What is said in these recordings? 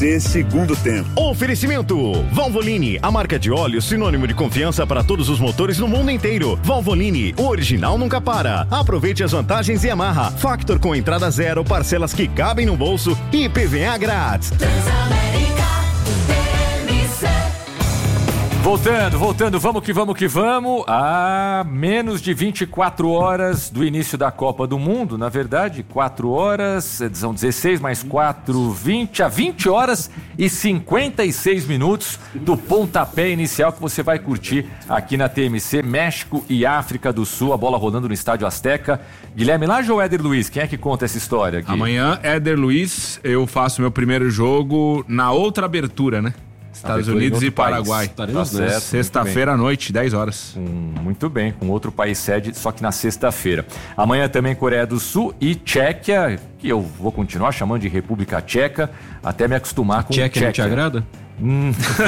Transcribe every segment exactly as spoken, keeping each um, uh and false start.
C Segundo Tempo. Oferecimento Valvoline, a marca de óleo sinônimo de confiança para todos os motores no mundo inteiro. Valvoline, o original nunca para. Aproveite as vantagens Yamaha. Factor com entrada zero, parcelas que cabem no bolso e I P V A grátis. Transamérica, T M C. Voltando, voltando, vamos que vamos que vamos. A menos de vinte e quatro horas do início da Copa do Mundo, na verdade, quatro horas, são dezesseis mais quatro, vinte, a vinte horas e cinquenta e seis minutos do pontapé inicial que você vai curtir aqui na T M C, México e África do Sul, a bola rolando no Estádio Azteca. Guilherme Lage ou Éder Luiz? Quem é que conta essa história aqui? Amanhã, Éder Luiz, eu faço meu primeiro jogo na outra abertura, né? Estados Unidos e Paraguai. Tá certo, sexta-feira à noite, dez horas. Hum, muito bem, com outro país sede, só que na sexta-feira. Amanhã também Coreia do Sul e Tchequia, que eu vou continuar chamando de República Tcheca, até me acostumar com Tchequia. Tchequia. Não te agrada? Hum.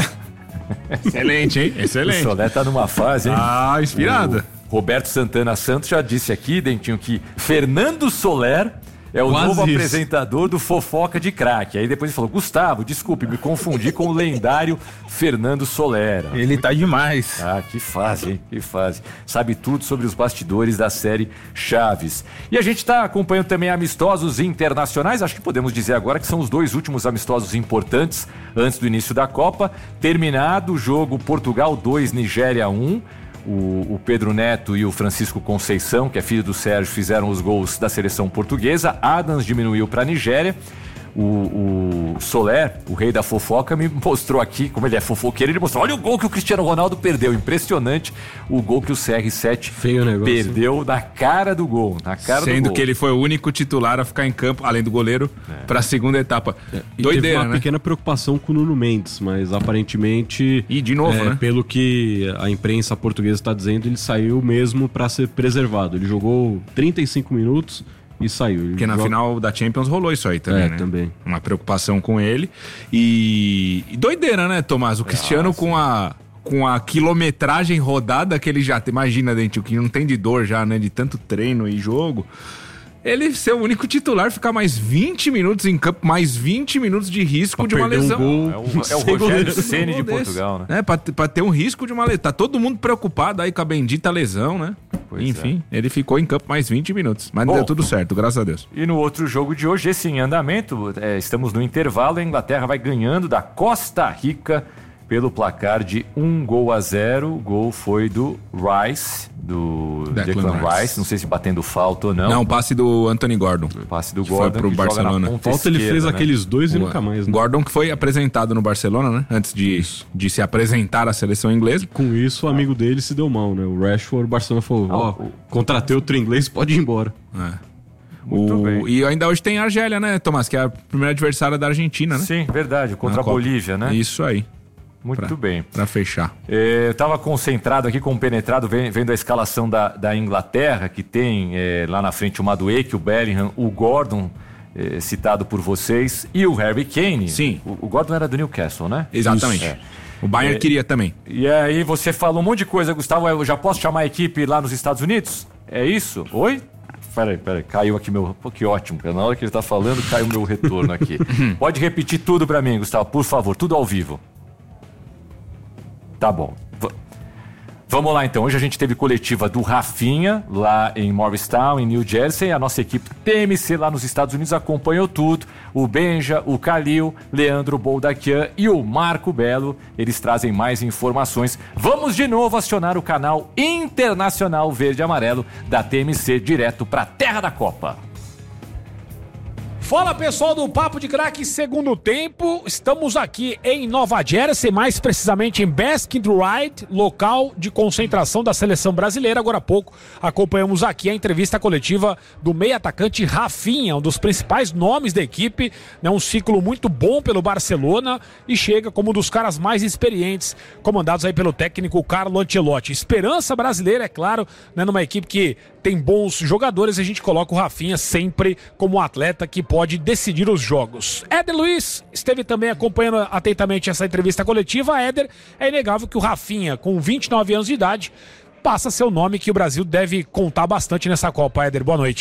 Excelente, hein? Excelente. O Solé tá numa fase, hein? Ah, inspirada. O Roberto Santana Santos já disse aqui, Dentinho, que Fernando Soler é o Quase novo isso. apresentador do Fofoca de Craque. Aí depois ele falou, Gustavo, desculpe, me confundi com o lendário Fernando Soler. Ele tá demais. Ah, que fase, hein? Que fase. Sabe tudo sobre os bastidores da série Chaves. E a gente está acompanhando também amistosos internacionais. Acho que podemos dizer agora que são os dois últimos amistosos importantes antes do início da Copa. Terminado o jogo Portugal dois, Nigéria um. O, o Pedro Neto e o Francisco Conceição, que é filho do Sérgio, fizeram os gols da seleção portuguesa. Adams diminuiu para a Nigéria. O, o Soler, o rei da fofoca, me mostrou aqui, como ele é fofoqueiro, ele mostrou, olha o gol que o Cristiano Ronaldo perdeu, impressionante o gol que o C R sete Feio o negócio, perdeu na cara do gol, na cara Sendo do gol. que ele foi o único titular a ficar em campo, além do goleiro, é. para a segunda etapa. É, e Doideira, teve uma né? pequena preocupação com o Nuno Mendes, mas aparentemente... E de novo, é, né? Pelo que a imprensa portuguesa está dizendo, ele saiu mesmo para ser preservado. Ele jogou trinta e cinco minutos e saiu. Ele Porque na joga... final da Champions rolou isso aí também, é, né? também. Uma preocupação com ele. E, e doideira, né, Tomás? O Cristiano com a, com a quilometragem rodada que ele já tem. Imagina, Dentil, que não tem de dor já, né? De tanto treino e jogo. Ele ser o único titular, ficar mais vinte minutos em campo, mais vinte minutos de risco pra de uma lesão. Um gol, É o, é o Rogério Ceni de Portugal, né? É, pra, pra ter um risco de uma lesão. Tá todo mundo preocupado aí com a bendita lesão, né? Pois Enfim, é. Ele ficou em campo mais vinte minutos. Mas Bom, deu tudo certo, graças a Deus. E no outro jogo de hoje, esse em andamento, é, estamos no intervalo, a Inglaterra vai ganhando da Costa Rica pelo placar de um gol a zero. O gol foi do Rice, do Declan Declan Rice. Rice. Não sei se batendo falta ou não. Não, passe do Anthony Gordon. Passe do Que Gordon, foi pro que joga Barcelona. na ponta Falta ele esquerda, fez né? aqueles dois e O nunca mais, né? Gordon que foi apresentado no Barcelona, né? Antes de, de se apresentar à seleção inglesa. Com isso, o amigo dele se deu mal, né? O Rashford, o Barcelona falou, ó, Ah, o- contratei outro inglês, pode ir embora. É. Muito O- bem. E ainda hoje tem a Argélia, né, Tomás? Que é a primeira adversária da Argentina, né? Sim, verdade, contra Na a Copa. Bolívia, né? Isso aí, Muito pra- bem. pra fechar. É, eu estava concentrado aqui, compenetrado, ve- vendo a escalação da, da Inglaterra, que tem é, lá na frente o Madueke, o Bellingham, o Gordon, é, citado por vocês, e o Harry Kane. Sim. O, o Gordon era do Newcastle, né? Exatamente. É. O Bayern É. queria também. E aí você falou um monte de coisa, Gustavo. Eu já posso chamar a equipe lá nos Estados Unidos? É isso? Oi? Peraí, peraí, caiu aqui meu... Pô, que ótimo, cara. Na hora que ele tá falando, caiu meu retorno aqui. Pode repetir tudo pra mim, Gustavo, por favor, tudo ao vivo. Tá bom. V- Vamos lá então. Hoje a gente teve coletiva do Rafinha lá em Morristown, em New Jersey. A nossa equipe T M C lá nos Estados Unidos acompanhou tudo. O Benja, o Kalil, Leandro Boldaquian e o Marco Belo. Eles trazem mais informações. Vamos de novo acionar o canal internacional verde e amarelo da T M C direto para a terra da Copa. Fala pessoal do Papo de Craque Segundo Tempo, estamos aqui em Nova Jersey, mais precisamente em Basking Ridge, local de concentração da seleção brasileira. Agora há pouco acompanhamos aqui a entrevista coletiva do meio atacante Rafinha, um dos principais nomes da equipe, né, um ciclo muito bom pelo Barcelona e chega como um dos caras mais experientes, comandados aí pelo técnico Carlo Ancelotti. Esperança brasileira, é claro, né, numa equipe que tem bons jogadores, a gente coloca o Rafinha sempre como um atleta que pode decidir os jogos. Éder Luiz esteve também acompanhando atentamente essa entrevista coletiva. Éder, é inegável que o Rafinha, com vinte e nove anos de idade, passa a ser o nome que o Brasil deve contar bastante nessa Copa. Éder, boa noite.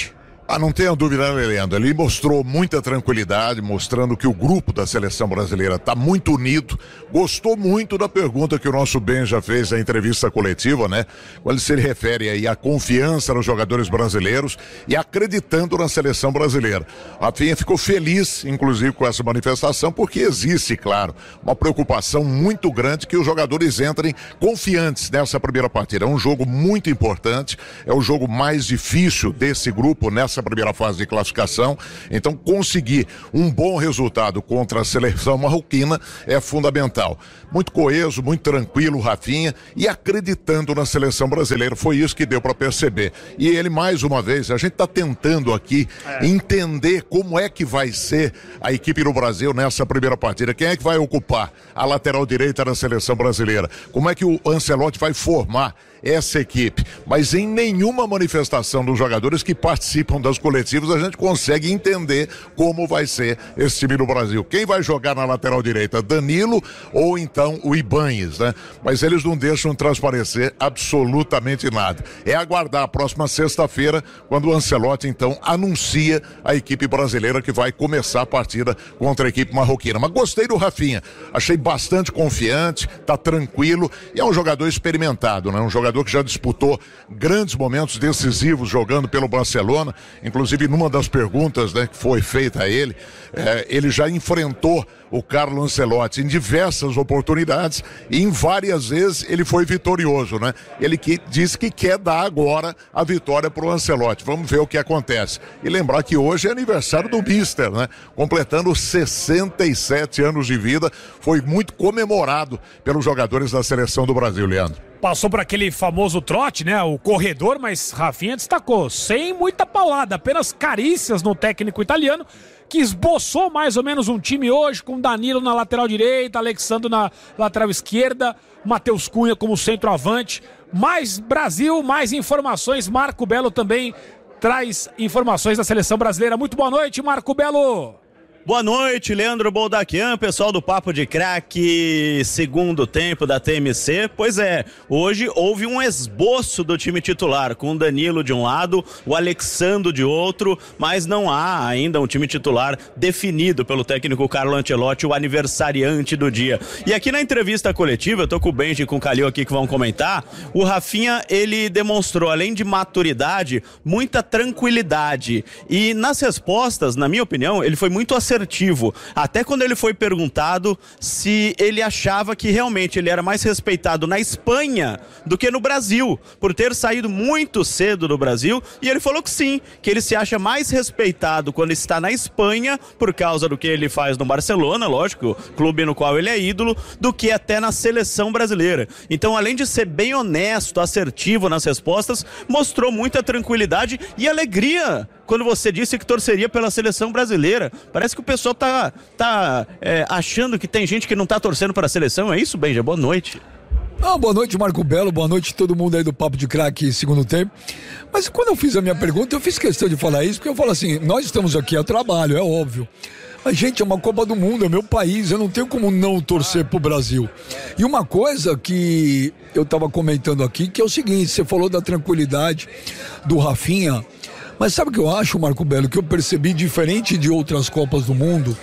Ah, não tenha dúvida, né, Leandro? Ele mostrou muita tranquilidade, mostrando que o grupo da seleção brasileira está muito unido. Gostou muito da pergunta que o nosso Ben já fez na entrevista coletiva, né? Quando se refere aí à confiança nos jogadores brasileiros e acreditando na seleção brasileira. A Rafinha ficou feliz, inclusive, com essa manifestação, porque existe, claro, uma preocupação muito grande que os jogadores entrem confiantes nessa primeira partida. É um jogo muito importante, é o jogo mais difícil desse grupo nessa primeira fase de classificação, então conseguir um bom resultado contra a seleção marroquina é fundamental. Muito coeso, muito tranquilo o Rafinha e acreditando na seleção brasileira, foi isso que deu para perceber. E ele, mais uma vez, a gente está tentando aqui é. entender como é que vai ser a equipe do Brasil nessa primeira partida, quem é que vai ocupar a lateral direita da seleção brasileira, como é que o Ancelotti vai formar essa equipe, mas em nenhuma manifestação dos jogadores que participam das coletivas a gente consegue entender como vai ser esse time do Brasil. Quem vai jogar na lateral direita? Danilo ou então o Ibanez, né? Mas eles não deixam transparecer absolutamente nada. É aguardar a próxima sexta-feira, quando o Ancelotti então anuncia a equipe brasileira que vai começar a partida contra a equipe marroquina. Mas gostei do Rafinha, achei bastante confiante, tá tranquilo e é um jogador experimentado, né? Um jogador que já disputou grandes momentos decisivos jogando pelo Barcelona, inclusive numa das perguntas, né, que foi feita a ele, é, ele já enfrentou o Carlo Ancelotti em diversas oportunidades e em várias vezes ele foi vitorioso, né? Ele que disse que quer dar agora a vitória para o Ancelotti. Vamos ver o que acontece. E lembrar que hoje é aniversário do Mister, né? Completando sessenta e sete anos de vida, foi muito comemorado pelos jogadores da seleção do Brasil, Leandro. Passou por aquele famoso trote, né? O corredor, mas Rafinha destacou, sem muita paulada, apenas carícias no técnico italiano, que esboçou mais ou menos um time hoje, com Danilo na lateral direita, Alexandre na lateral esquerda, Matheus Cunha como centroavante. Mais Brasil, mais informações. Marco Belo também traz informações da seleção brasileira. Muito boa noite, Marco Belo. Boa noite, Leandro Boldaquian, pessoal do Papo de Craque, segundo tempo da T M C. Pois é, hoje houve um esboço do time titular, com o Danilo de um lado, o Alexandre de outro, mas não há ainda um time titular definido pelo técnico Carlo Ancelotti, o aniversariante do dia. E aqui na entrevista coletiva, eu tô com o Benji e com o Calil aqui que vão comentar, o Rafinha, ele demonstrou, além de maturidade, muita tranquilidade. E nas respostas, na minha opinião, ele foi muito acertado. Assertivo, até quando ele foi perguntado se ele achava que realmente ele era mais respeitado na Espanha do que no Brasil, por ter saído muito cedo do Brasil, e ele falou que sim, que ele se acha mais respeitado quando está na Espanha, por causa do que ele faz no Barcelona, lógico, clube no qual ele é ídolo, do que até na seleção brasileira. Então, além de ser bem honesto, assertivo nas respostas, mostrou muita tranquilidade e alegria quando você disse que torceria pela seleção brasileira. Parece que o pessoal tá, tá é, achando que tem gente que não tá torcendo para a seleção. É isso, Benja? Boa noite. Ah, boa noite, Marco Belo. Boa noite todo mundo aí do Papo de Craque segundo tempo. Mas quando eu fiz a minha pergunta, eu fiz questão de falar isso, porque eu falo assim, nós estamos aqui a trabalho, é óbvio. Mas, gente, é uma Copa do Mundo, é meu país, eu não tenho como não torcer pro Brasil. E uma coisa que eu tava comentando aqui, que é o seguinte, você falou da tranquilidade do Rafinha, mas sabe o que eu acho, Marco Belo, que eu percebi diferente de outras Copas do Mundo?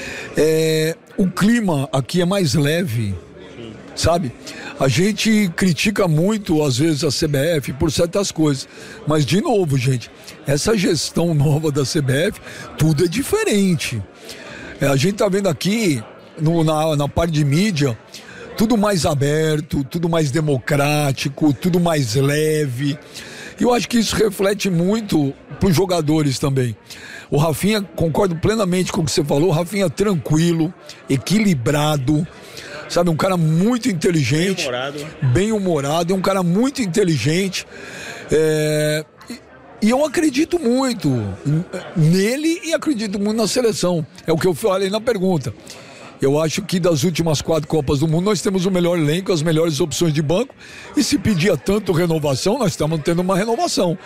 É, o clima aqui é mais leve, sabe? A gente critica muito, às vezes, a C B F por certas coisas, mas, de novo, gente, essa gestão nova da C B F, tudo é diferente. É, a gente tá vendo aqui, no, na, na parte de mídia, tudo mais aberto, tudo mais democrático, tudo mais leve. E eu acho que isso reflete muito para os jogadores também. O Rafinha, concordo plenamente com o que você falou, o Rafinha tranquilo, equilibrado, sabe, um cara muito inteligente, bem-humorado, bem-humorado, é um cara muito inteligente, é, e, e eu acredito muito nele e acredito muito na seleção, é o que eu falei na pergunta. Eu acho que das últimas quatro Copas do Mundo nós temos o melhor elenco, as melhores opções de banco, e se pedia tanto renovação, nós estamos tendo uma renovação.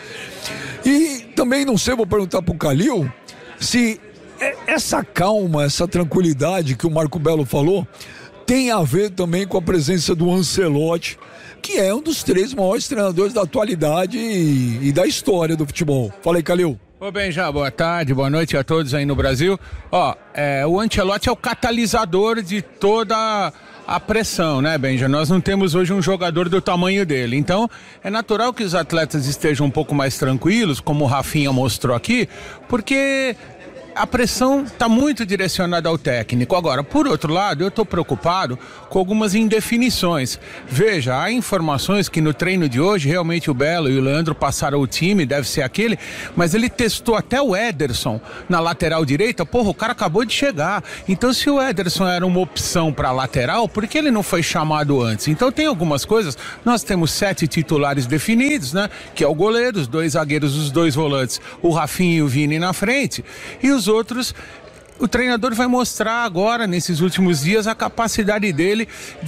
E também, não sei, vou perguntar pro Calil, se essa calma, essa tranquilidade que o Marco Belo falou, tem a ver também com a presença do Ancelotti, que é um dos três maiores treinadores da atualidade e, e da história do futebol. Fala aí, Calil. Ô Benja, boa tarde, boa noite a todos aí no Brasil. Ó, é, o Ancelotti é o catalisador de toda a pressão, né, Benja? Nós não temos hoje um jogador do tamanho dele. Então, é natural que os atletas estejam um pouco mais tranquilos, como o Rafinha mostrou aqui, porque a pressão está muito direcionada ao técnico. Agora, por outro lado, eu estou preocupado com algumas indefinições. Veja, há informações que no treino de hoje, realmente o Belo e o Leandro passaram o time, deve ser aquele, mas ele testou até o Ederson na lateral direita. Porra, o cara acabou de chegar. Então, se o Ederson era uma opção para lateral, por que ele não foi chamado antes? Então, tem algumas coisas. Nós temos sete titulares definidos, né? Que é o goleiro, os dois zagueiros, os dois volantes, o Rafinha e o Vini na frente, e os outros, o treinador vai mostrar agora, nesses últimos dias, a capacidade dele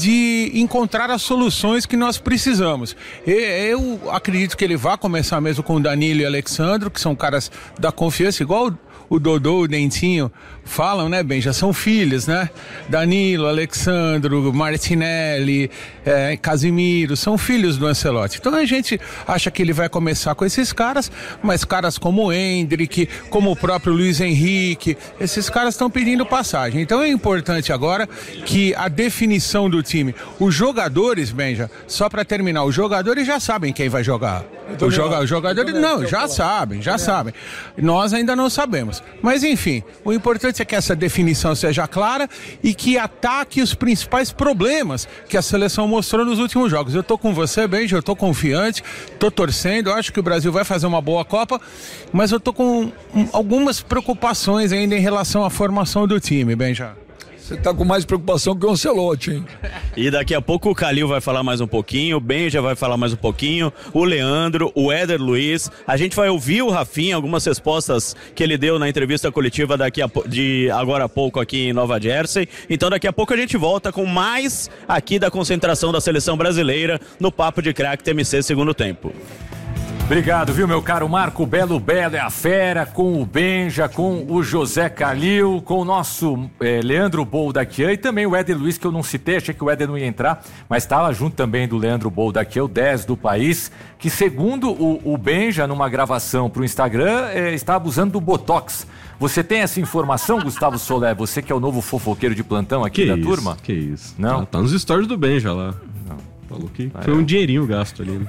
de encontrar as soluções que nós precisamos. E, eu acredito que ele vai começar mesmo com o Danilo e o Alexandro, que são caras da confiança, igual o, o Dodô, o Dentinho falam, né, bem, já são filhos, né? Danilo, Alexandro, Martinelli, é, Casimiro, são filhos do Ancelotti. Então a gente acha que ele vai começar com esses caras, mas caras como o Endrick, como o próprio Luiz Henrique, esses caras estão pedindo passagem. Então é importante agora que a definição do time, os jogadores, Benja, só para terminar, os jogadores já sabem quem vai jogar. Os joga, jogadores não, já sabem, já sabem. Nós ainda não sabemos. Mas enfim, o importante é que essa definição seja clara e que ataque os principais problemas que a seleção mostrou nos últimos jogos. Eu tô com você, Benja, eu tô confiante, tô torcendo, eu acho que o Brasil vai fazer uma boa Copa, mas eu tô com algumas preocupações ainda em relação à formação do time, Benja. Você tá com mais preocupação que o Ancelotti, hein? E daqui a pouco o Calil vai falar mais um pouquinho, o Benja vai falar mais um pouquinho, o Leandro, o Éder Luiz. A gente vai ouvir o Rafinha, algumas respostas que ele deu na entrevista coletiva daqui a, de agora a pouco aqui em Nova Jersey. Então daqui a pouco a gente volta com mais aqui da concentração da seleção brasileira no Papo de Craque T M C segundo tempo. Obrigado, viu, meu caro Marco Belo Belo é a fera, com o Benja, com o José Calil, com o nosso é, Leandro Boldaquian e também o Éder Luiz, que eu não citei, achei que o Éder não ia entrar, mas estava junto também do Leandro Boldaquian, o dez do país, que segundo o, o Benja, numa gravação para o Instagram, é, está abusando do Botox. Você tem essa informação, Gustavo Solé? Você que é o novo fofoqueiro de plantão aqui que da isso, turma? Que isso. Não? Tá, tá nos stories do Benja lá. Não. Falou que ah, foi é. um dinheirinho gasto ali, né?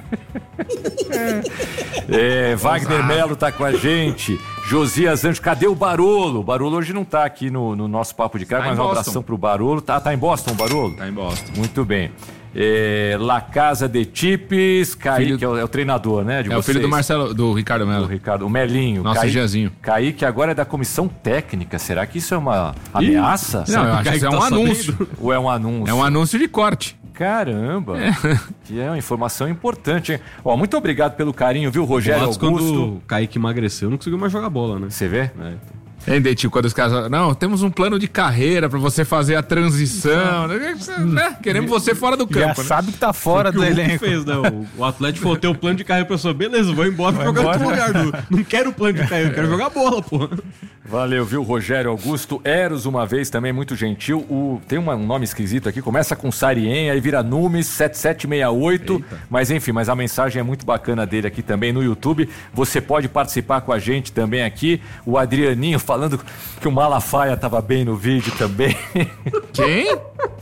É, Wagner Melo tá com a gente. Josias Anjos, cadê o Barolo? O Barolo hoje não tá aqui no, no nosso Papo de Craque, tá, mas um abração pro Barolo. Tá, tá em Boston, o Barolo? Tá em Boston. Muito bem. É, La Casa de Tipes, Kaique, filho... que é, o, é o treinador, né? De é vocês. O filho do Marcelo, do Ricardo Melo. Do Ricardo, o Melinho. Nosso Kaique, Giazinho. Kaique agora é da comissão técnica. Será que isso é uma ameaça? Não, eu acho que isso é um tá anúncio. Sabendo? Ou é um anúncio? É um anúncio de corte. Caramba, é. Que é uma informação importante, hein? Ó, muito obrigado pelo carinho, viu, Rogério Augusto? Quando o Kaique emagreceu, não conseguiu mais jogar bola, né? Você vê? É. Hein, Dentinho, quando os caras... Não, temos um plano de carreira pra você fazer a transição, né? Queremos você fora do campo, Já né? sabe que tá fora do elenco. Fez, né? O, o Atlético falou, tem o plano de carreira, pessoa, beleza, vou embora pra jogar no lugar. Do... Não quero plano de carreira, eu quero jogar bola, pô. Valeu, viu, Rogério Augusto. Eros, uma vez, também muito gentil. O... Tem uma, um nome esquisito aqui, começa com Sarien, aí vira Numes sete sete seis oito. Eita. Mas enfim, mas a mensagem é muito bacana dele aqui também no YouTube. Você pode participar com a gente também aqui. O Adrianinho falando que o Malafaia tava bem no vídeo também. Quem?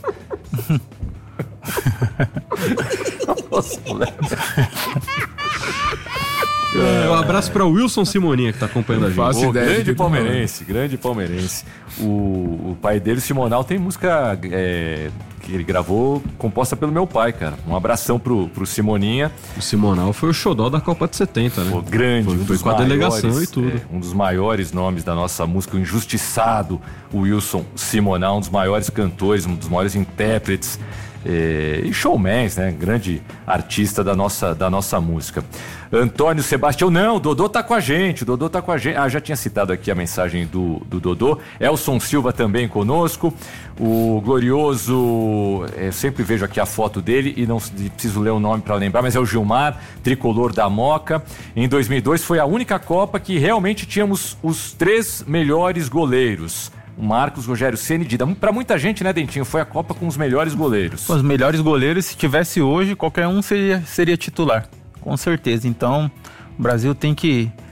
Nossa, É, um abraço para o Wilson Simoninha, que está acompanhando a gente. Faço ideia grande palmeirense, grande palmeirense. O, o pai dele, o Simonal, tem música é, que ele gravou composta pelo meu pai, cara. Um abração pro, pro Simoninha. O Simonal foi o xodó da Copa de setenta, né? O grande, foi, um foi dos com a maiores, delegação e tudo. É, um dos maiores nomes da nossa música, o injustiçado, o Wilson Simonal, um dos maiores cantores, um dos maiores intérpretes. É, e showmans, né? Grande artista da nossa, da nossa música. Antônio Sebastião, não, o Dodô tá com a gente, o Dodô tá com a gente. Ah, já tinha citado aqui a mensagem do, do Dodô. Elson Silva também conosco. O glorioso, eu sempre vejo aqui a foto dele e não preciso ler o nome para lembrar, mas é o Gilmar, tricolor da Moca. Em dois mil e dois foi a única Copa que realmente tínhamos os três melhores goleiros. Marcos, Rogério Ceni, Dida. Pra muita gente, né, Dentinho? Foi a Copa com os melhores goleiros. Os melhores goleiros, se tivesse hoje, qualquer um seria, seria titular. Com certeza. Então, o Brasil tem que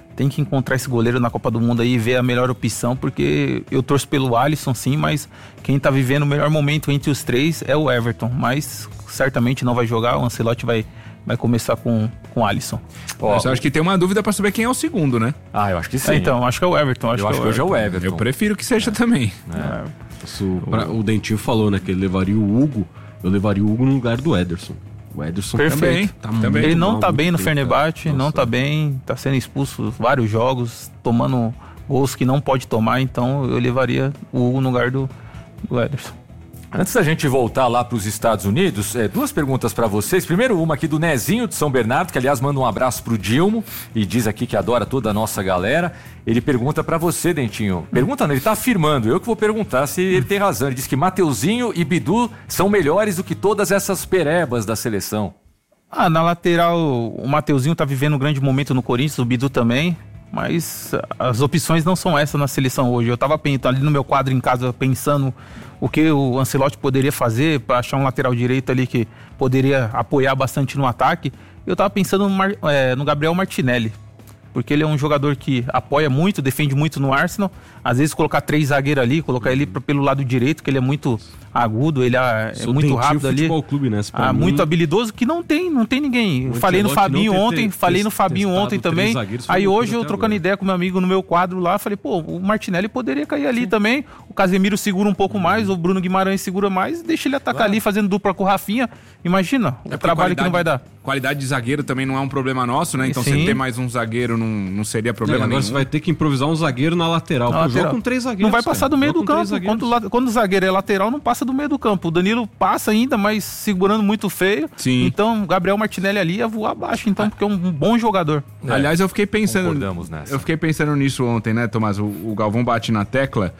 tem que encontrar esse goleiro na Copa do Mundo aí e ver a melhor opção, porque eu torço pelo Alisson, sim, mas quem tá vivendo o melhor momento entre os três é o Everton, mas certamente não vai jogar, o Ancelotti vai, vai começar com, com o Alisson. Ó, eu acho que tem uma dúvida pra saber quem é o segundo, né? Ah, eu acho que sim. É, então, acho que é o Everton. Acho eu que acho é que hoje é o Everton. Everton. Eu prefiro que seja também. É. Isso, pra- o Dentinho falou, né, que ele levaria o Hugo, eu levaria o Hugo no lugar do Ederson. O Ederson Perfeito. tá Também. muito Ele não mal, tá muito bem no tempo, Fenerbahçe, cara. não Nossa. tá bem, tá sendo expulso vários jogos, tomando gols que não pode tomar, então eu levaria o Hugo no lugar do, do Ederson. Antes da gente voltar lá para os Estados Unidos, é, duas perguntas para vocês. Primeiro, uma aqui do Nezinho de São Bernardo, que aliás manda um abraço pro Dilmo e diz aqui que adora toda a nossa galera. Ele pergunta para você, Dentinho. Pergunta não, ele tá afirmando, eu que vou perguntar se ele tem razão. Ele diz que Mateuzinho e Bidu são melhores do que todas essas perebas da seleção. Ah, na lateral, o Mateuzinho tá vivendo um grande momento no Corinthians, o Bidu também, mas as opções não são essas na seleção hoje. Eu tava pensando ali no meu quadro em casa, pensando o que o Ancelotti poderia fazer para achar um lateral direito ali que poderia apoiar bastante no ataque. Eu tava pensando no, Mar- é, no Gabriel Martinelli, porque ele é um jogador que apoia muito, defende muito no Arsenal. Às vezes colocar três zagueiros ali, colocar ele pra- pelo lado direito, que ele é muito agudo, ele é, é Sou muito Dentinho rápido ali. Futebol Clube, né? Se pra Ah, mim, muito habilidoso, que não tem, não tem ninguém. O Falei no Ancelotti Fabinho não ter ontem, te- falei no tes- Fabinho testado ontem três também. zagueiros foi Aí loucura hoje eu até trocando agora. ideia com meu amigo no meu quadro lá, falei, pô, o Martinelli poderia cair ali também. O Casemiro segura um pouco mais, o Bruno Guimarães segura mais, deixa ele atacar ali fazendo dupla com o Rafinha. Imagina o É porque trabalho que não vai dar. Qualidade de zagueiro também não é um problema nosso, né? Então Sim. se ele ter mais um zagueiro não, não seria É, problema agora nenhum. você vai ter que improvisar um zagueiro na lateral. Na Pô, lateral. joga com três zagueiros. Não vai passar cara. do meio Joga do com três campo. zagueiros. Quando, la- quando o zagueiro é lateral, não passa do meio do campo. O Danilo passa ainda, mas segurando muito feio. Sim. Então o Gabriel Martinelli ali ia voar abaixo, então, porque é um bom jogador. É, Aliás, eu fiquei pensando. concordamos nessa. Eu fiquei pensando nisso ontem, né, Tomás? O, o Galvão bate na tecla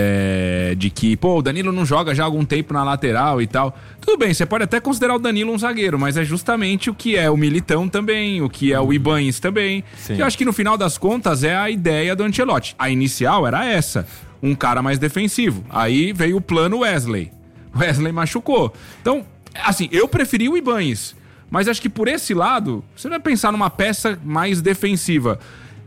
é, de que, pô, o Danilo não joga já há algum tempo na lateral e tal. Tudo bem, você pode até considerar o Danilo um zagueiro, mas é justamente o que é o Militão também, o que é o Ibañez também. Sim. Que eu acho que no final das contas é a ideia do Ancelotti. A inicial era essa, um cara mais defensivo. Aí veio o plano Wesley. Wesley machucou. Então, assim, eu preferi o Ibañez. Mas acho que por esse lado, você vai pensar numa peça mais defensiva.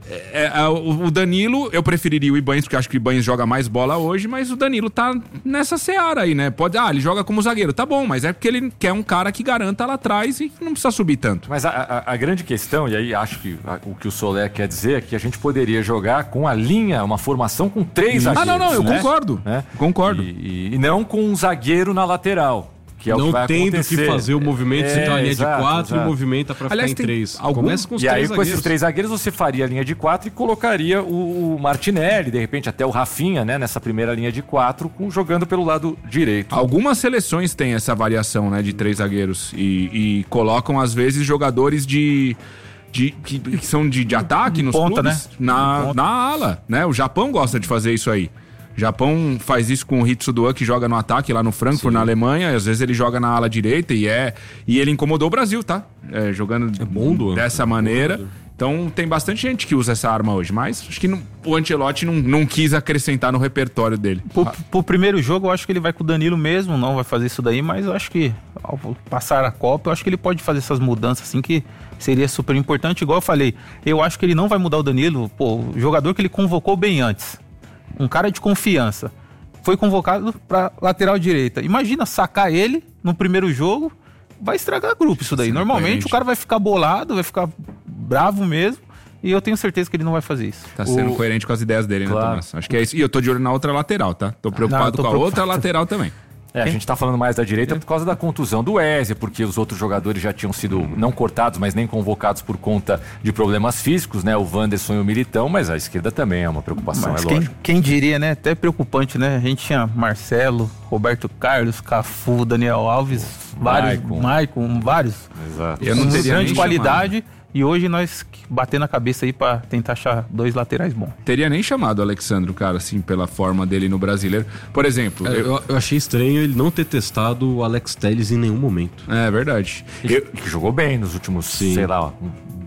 É, é, o o Danilo, eu preferiria o Ibañez, porque acho que o Ibañez joga mais bola hoje, mas o Danilo tá nessa seara aí, né? Pode, ah, ele joga como zagueiro, tá bom, mas é porque ele quer um cara que garanta lá atrás e não precisa subir tanto. Mas a, a- a grande questão, e aí acho que a- o que o Solé quer dizer é que a gente poderia jogar com a linha, uma formação com três Ah, zagueiros. não, não, eu né? concordo. Né? Concordo. E, e- e não com um zagueiro na lateral. Que é o que Não vai tendo acontecer. que fazer o movimento, você É, tem uma linha exato, de quatro exato. e movimenta pra Aliás, ficar em tem três. algum- Começa com os E três aí, com esses zagueiros. três zagueiros, você faria a linha de quatro e colocaria o, o Martinelli, de repente até o Rafinha, né? Nessa primeira linha de quatro, com, jogando pelo lado direito. Algumas seleções têm essa variação, né, de três zagueiros e, e colocam, às vezes, jogadores de... de- que, que são de, de ataque nos ponta, clubes, né? na, De ponta. na ala, né? O Japão gosta de fazer isso aí. O Japão faz isso com o Hitsudoan, que joga no ataque lá no Frankfurt, na Alemanha. Às vezes ele joga na ala direita e é e ele incomodou o Brasil, tá? É, jogando bom, Duan. dessa maneira. Então tem bastante gente que usa essa arma hoje, mas acho que não- o Ancelotti não, não quis acrescentar no repertório dele. Pro, pro primeiro jogo, eu acho que ele vai com o Danilo mesmo, não vai fazer isso daí, mas eu acho que ao passar a Copa, eu acho que ele pode fazer essas mudanças assim que seria super importante. Igual eu falei, eu acho que ele não vai mudar o Danilo, pô, o jogador que ele convocou bem antes, um cara de confiança, foi convocado pra lateral direita. Imagina sacar ele no primeiro jogo, vai estragar grupo isso daí. Sendo Normalmente coerente. o cara vai ficar bolado, vai ficar bravo mesmo, e eu tenho certeza que ele não vai fazer isso. Tá sendo O- coerente com as ideias dele, né, Claro. Tomás? Acho que é isso. E eu tô de olho na outra lateral, tá? Tô preocupado Não, tô com a preocupado. outra lateral também. É, a gente tá falando mais da direita por causa da contusão do Wesley, porque os outros jogadores já tinham sido não cortados, mas nem convocados por conta de problemas físicos, né? O Wanderson e o Militão, mas a esquerda também é uma preocupação, Mas é quem, lógico. quem diria, né? Até preocupante, né? A gente tinha Marcelo, Roberto Carlos, Cafu, Daniel Alves, vários, Maicon. Maicon, vários. Exato. Eu não de teria grande nem qualidade. E hoje nós batendo a cabeça aí pra tentar achar dois laterais bons. Teria nem chamado o Alexandro, cara, assim, pela forma dele no brasileiro. Por exemplo, É, eu- eu, eu achei estranho ele não ter testado o Alex Telles em nenhum momento. é verdade. E que jogou bem nos últimos, sei lá,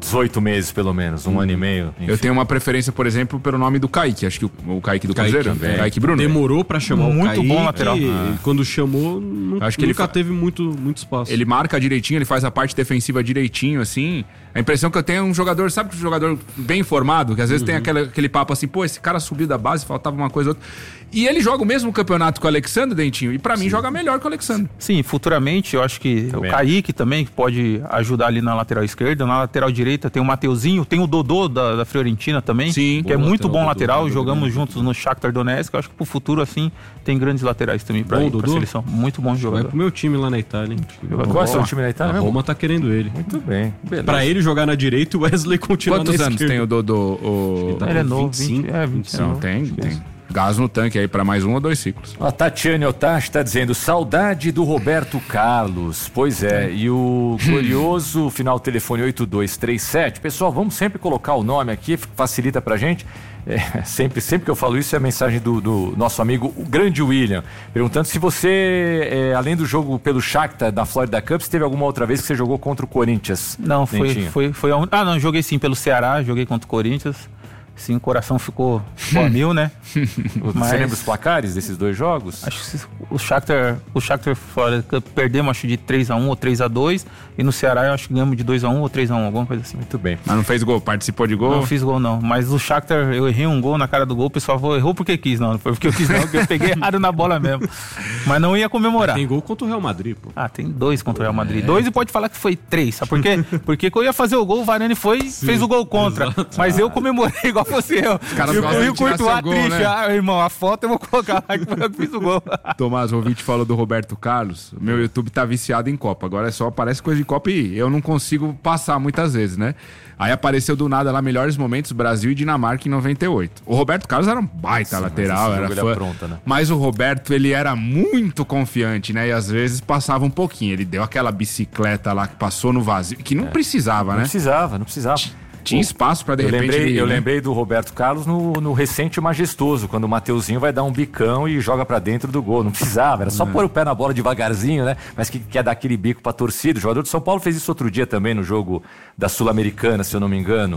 dezoito meses, pelo menos, um hum. ano e meio. Enfim. Eu tenho uma preferência, por exemplo, pelo nome do Kaique. Acho que o, o Kaique do Kaique, Cruzeiro. é. Kaique Bruno. Demorou pra chamar muito o Kaique. Muito bom lateral. E ah. quando chamou, não, acho que nunca ele fa... teve muito, muito espaço. Ele marca direitinho, ele faz a parte defensiva direitinho, assim. A impressão que eu tenho é um jogador, sabe que um jogador bem formado, que às vezes uhum. tem aquele, aquele papo assim, pô, esse cara subiu da base, faltava uma coisa ou outra. E ele joga o mesmo campeonato que o Alexandre, Dentinho, e pra mim joga melhor que o Alexandre. Sim, futuramente eu acho que também. O Kaique também pode ajudar ali na lateral esquerda, na lateral direita tem o Mateuzinho, tem o Dodô da, da Fiorentina também, Sim, que é muito lateral, bom lateral, Dodô, jogamos Dodô, juntos no Shakhtar Donetsk, eu acho que pro futuro assim tem grandes laterais também pra, bom, ir, pra seleção. Muito bom jogador. Vai pro meu time lá na Itália, hein? Qual é o seu time na Itália? A Roma tá querendo ele. Muito bem. Beleza. Pra ele jogar na direita e o Wesley continuar Quantos na anos esquerda. tem o Dodô? O... Ele é novo, vinte e cinco, vinte, é, vinte e cinco. Não, tem, tem. Gás no tanque aí pra mais um ou dois ciclos. A Tatiane Otachi está dizendo saudade do Roberto Carlos. Pois é, e o glorioso final telefone oito dois três sete. Pessoal, vamos sempre colocar o nome aqui, facilita pra gente. É, sempre, sempre que eu falo isso é a mensagem do, do nosso amigo, o grande William, perguntando se você, é, além do jogo pelo Shakhtar da Florida Cup, se teve alguma outra vez que você jogou contra o Corinthians? Não, foi, foi, foi a un... Ah, não, joguei sim pelo Ceará, joguei contra o Corinthians. Sim, o coração ficou, ficou a mil, né? Mas... Você lembra os placares desses dois jogos? Acho que o Shakhtar, o Shakhtar perdemos acho de três a um ou três a dois e no Ceará eu acho que ganhamos de dois a um ou três a um, alguma coisa assim. Muito bem. Mas não fez gol? Participou de gol? Não fiz gol não, mas o Shakhtar eu errei um gol na cara do gol, o pessoal falou, errou porque quis, não, não foi porque eu quis não, porque eu peguei errado na bola mesmo. Mas não ia comemorar. Tem gol contra o Real Madrid, pô. Ah, tem dois contra o Real Madrid. É. Dois e pode falar que foi três, sabe por quê? Porque quando eu ia fazer o gol, o Varane foi e fez o gol contra. Exato. Mas eu comemorei igual você, eu. E o, o Courtois triste, né? Ah, irmão, a foto eu vou colocar lá que eu fiz o gol. Tomás, o ouvinte falou do Roberto Carlos. Meu YouTube tá viciado em Copa. Agora é só aparece coisa de Copa e eu não consigo passar muitas vezes, né? Aí apareceu do nada lá melhores momentos Brasil e Dinamarca em noventa e oito. O Roberto Carlos era um baita Sim, lateral, era fã. Era pronta, né? Mas o Roberto, ele era muito confiante, né? E às vezes passava um pouquinho. Ele deu aquela bicicleta lá que passou no vazio, que não é. precisava, não né? Não precisava, não precisava. Tinha espaço pra de eu repente... Lembrei, ir, eu né? lembrei do Roberto Carlos no, no recente Majestoso, quando o Mateuzinho vai dar um bicão e joga pra dentro do gol. Não precisava, era só é. pôr o pé na bola devagarzinho, né? Mas que quer dar aquele bico pra torcida. O jogador de São Paulo fez isso outro dia também no jogo da Sul-Americana, se eu não me engano.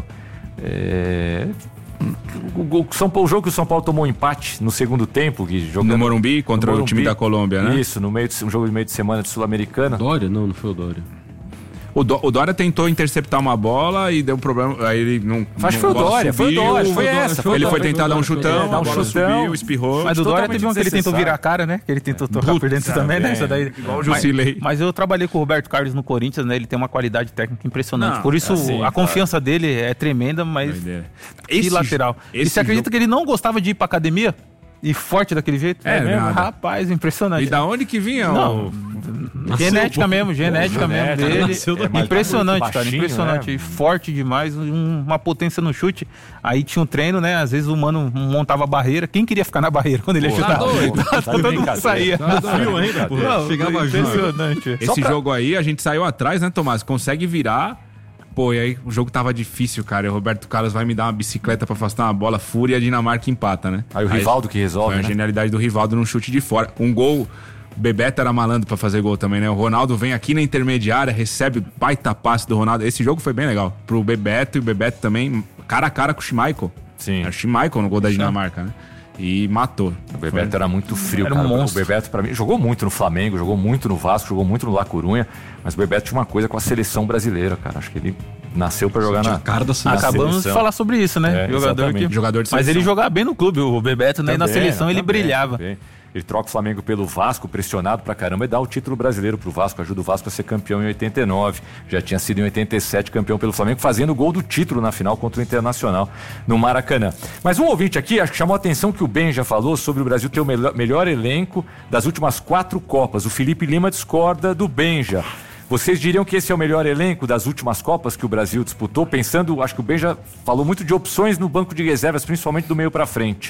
É... O, o, São Paulo, o jogo que o São Paulo tomou um empate no segundo tempo, que jogando, no Morumbi contra no Morumbi, o time da Colômbia, né? Isso, no meio de, um jogo de meio de semana de Sul-Americana. Dória? Não, não foi o Dória. O, Do, o Dória tentou interceptar uma bola e deu problema. Aí ele não. Acho que foi o Dória, foi o Dória, foi essa. Foi ele foi tentar dar um chutão, dar um chutão, subiu, espirrou. Mas o Dória teve uma que ele tentou virar a cara, né? Que ele tentou tocar por dentro também, né? Essa daí. Igual o Jusilei. Mas, mas eu trabalhei com o Roberto Carlos no Corinthians, né? Ele tem uma qualidade técnica impressionante. Não, por isso assim, a confiança dele é tremenda, mas. Que lateral. E você acredita que ele não gostava de ir pra academia? E forte daquele jeito? É, mesmo? Nada. Rapaz, impressionante. E da onde que vinha? Não, o... genética o... mesmo, genética Pô, mesmo dele. É impressionante, baixinho, cara, impressionante. Né? Forte demais, um, uma potência no chute. Aí tinha um treino, né? Às vezes o mano montava a barreira. Quem queria ficar na barreira quando ele ia chutar? Tá todo mundo saía. Tá frio ainda, pô. Não, chegava impressionante. Esse pra... jogo aí, a gente saiu atrás, né, Tomás? Consegue virar... Pô, e aí o jogo tava difícil, cara. E o Roberto Carlos vai me dar uma bicicleta pra afastar uma bola, fúria, e a Dinamarca empata, né? Aí o Rivaldo aí, que resolve, Foi a né? genialidade do Rivaldo num chute de fora. Um gol, o Bebeto era malandro pra fazer gol também, né? O Ronaldo vem aqui na intermediária, recebe baita passe do Ronaldo. Esse jogo foi bem legal. Pro Bebeto, e o Bebeto também, cara a cara com o Schmeichel. Sim. Era o Schmeichel no gol da Dinamarca, né? E matou. O Bebeto foi. Era muito frio, era cara. Um o Bebeto, pra mim, jogou muito no Flamengo, jogou muito no Vasco, jogou muito no La Corunha, mas o Bebeto tinha uma coisa com a seleção brasileira, cara. Acho que ele nasceu pra jogar na, cara da seleção. Acabamos de falar sobre isso, né? É, jogador, que... jogador de seleção. Mas ele jogava bem no clube, o Bebeto, né? Também, na seleção ele também, brilhava. Também. Ele troca o Flamengo pelo Vasco, pressionado pra caramba, e dá o título brasileiro pro Vasco, ajuda o Vasco a ser campeão em oitenta e nove. Já tinha sido em oitenta e sete campeão pelo Flamengo, fazendo o gol do título na final contra o Internacional no Maracanã. Mas um ouvinte aqui, acho que chamou a atenção que o Ben já falou sobre o Brasil ter o melhor, melhor elenco das últimas quatro Copas. O Felipe Lima discorda do Benja. Vocês diriam que esse é o melhor elenco das últimas Copas que o Brasil disputou? Pensando, acho que o Benja falou muito de opções no banco de reservas, principalmente do meio pra frente.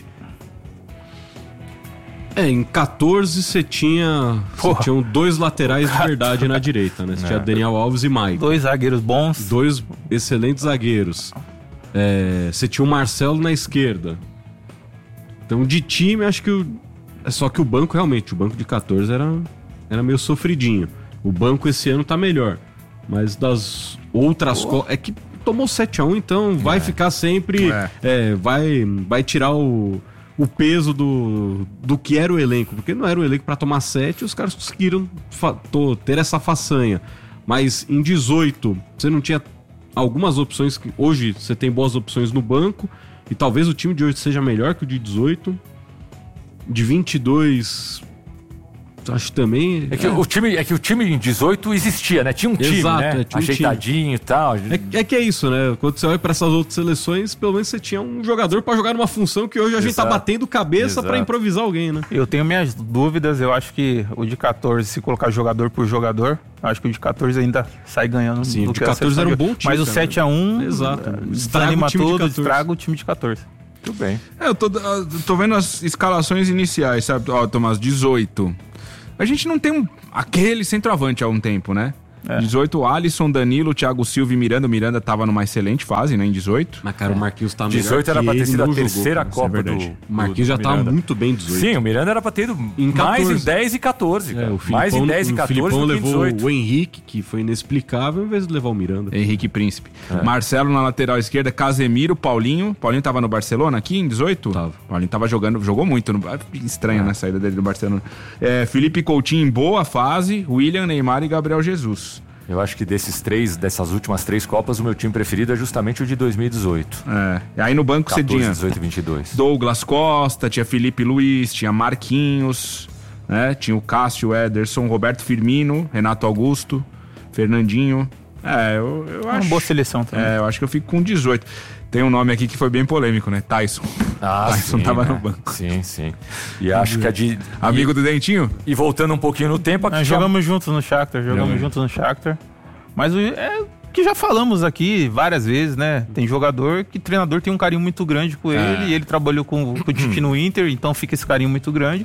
É, em quatorze você tinha. Você tinham dois laterais de verdade na direita, né? Você é. tinha Daniel Alves e Maicon. Dois zagueiros bons. Dois excelentes zagueiros. É, você tinha o Marcelo na esquerda. Então, de time, acho que. O, é só que o banco, realmente, o banco de quatorze era, era meio sofridinho. O banco esse ano tá melhor. Mas das outras Copas. É que tomou sete a um, então vai É. ficar sempre... É. é, vai, vai tirar o, o peso do, do que era o elenco, porque não era o elenco pra tomar sete, os caras conseguiram fa- to- ter essa façanha. Mas em dezoito, você não tinha algumas opções que... Hoje você tem boas opções no banco, e talvez o time de hoje seja melhor que o de dezoito. De vinte e dois... Acho também... É que, O time, é que o time em dezoito existia, né? Tinha um time, Exato, né? é, tinha um Ajeitadinho e tal. É, é que é isso, né? Quando você olha pra essas outras seleções, pelo menos você tinha um jogador pra jogar numa função que hoje a gente tá Exato. batendo cabeça pra Exato. improvisar alguém, né? Eu tenho minhas dúvidas, eu acho que o de catorze, se colocar jogador por jogador, acho que o de catorze ainda sai ganhando. Sim, do o de que a catorze seleção era um de hoje. bom time, Mas o cara. sete a um Exato. eh, Estraga desanima o time de tudo, catorze. estraga o time de catorze. Muito bem. É, eu tô, eu tô vendo as escalações iniciais, sabe? Ó, Tomás, dezoito. A gente não tem um, aquele centroavante há um tempo, né? É. dezoito, Alisson, Danilo, Thiago Silva e Miranda. O Miranda tava numa excelente fase, né? Em dezoito. Mas, cara, o Marquinhos tá melhor dezoito era que pra ter ele, sido a não jogou, terceira cara, isso é Copa verdade. do- O Marquinhos do já tava Miranda. muito bem dezoito. Sim, o Miranda era pra ter ido Em mais em catorze. dez e catorze, cara. É, o mais em Filipão, dez e o catorze Filipão do que em levou dezoito. o Henrique, que foi inexplicável, em vez de levar o Miranda. Henrique Príncipe. É. Marcelo na lateral esquerda, Casemiro, Paulinho. Paulinho tava no Barcelona aqui em dezoito? Tava. Paulinho tava jogando, jogou muito. No, estranho, É. né, a saída dele do Barcelona. É, Felipe Coutinho em boa fase, William, Neymar e Gabriel Jesus. Eu acho que desses três, dessas últimas três Copas, o meu time preferido é justamente o de dois mil e dezoito. É. E aí no banco você catorze, tinha dezoito e vinte e dois. Douglas Costa, tinha Felipe Luiz, tinha Marquinhos, né? Tinha o Cássio, Ederson, Roberto Firmino, Renato Augusto, Fernandinho. É, eu, eu É uma acho. boa seleção também. É, eu acho que eu fico com dezoito. Tem um nome aqui que foi bem polêmico, né? Tyson. Ah, Tyson sim, tava né? no banco. Sim, sim. E acho que a de... Amigo do Dentinho? E, e voltando um pouquinho no tempo... Nós aqui jogamos juntos no Shakhtar, jogamos Jogamos. juntos no Shakhtar. Mas o, é o que já falamos aqui várias vezes, né? Tem jogador que o treinador tem um carinho muito grande com ele, e ele trabalhou com, com o Tite no Inter, então fica esse carinho muito grande.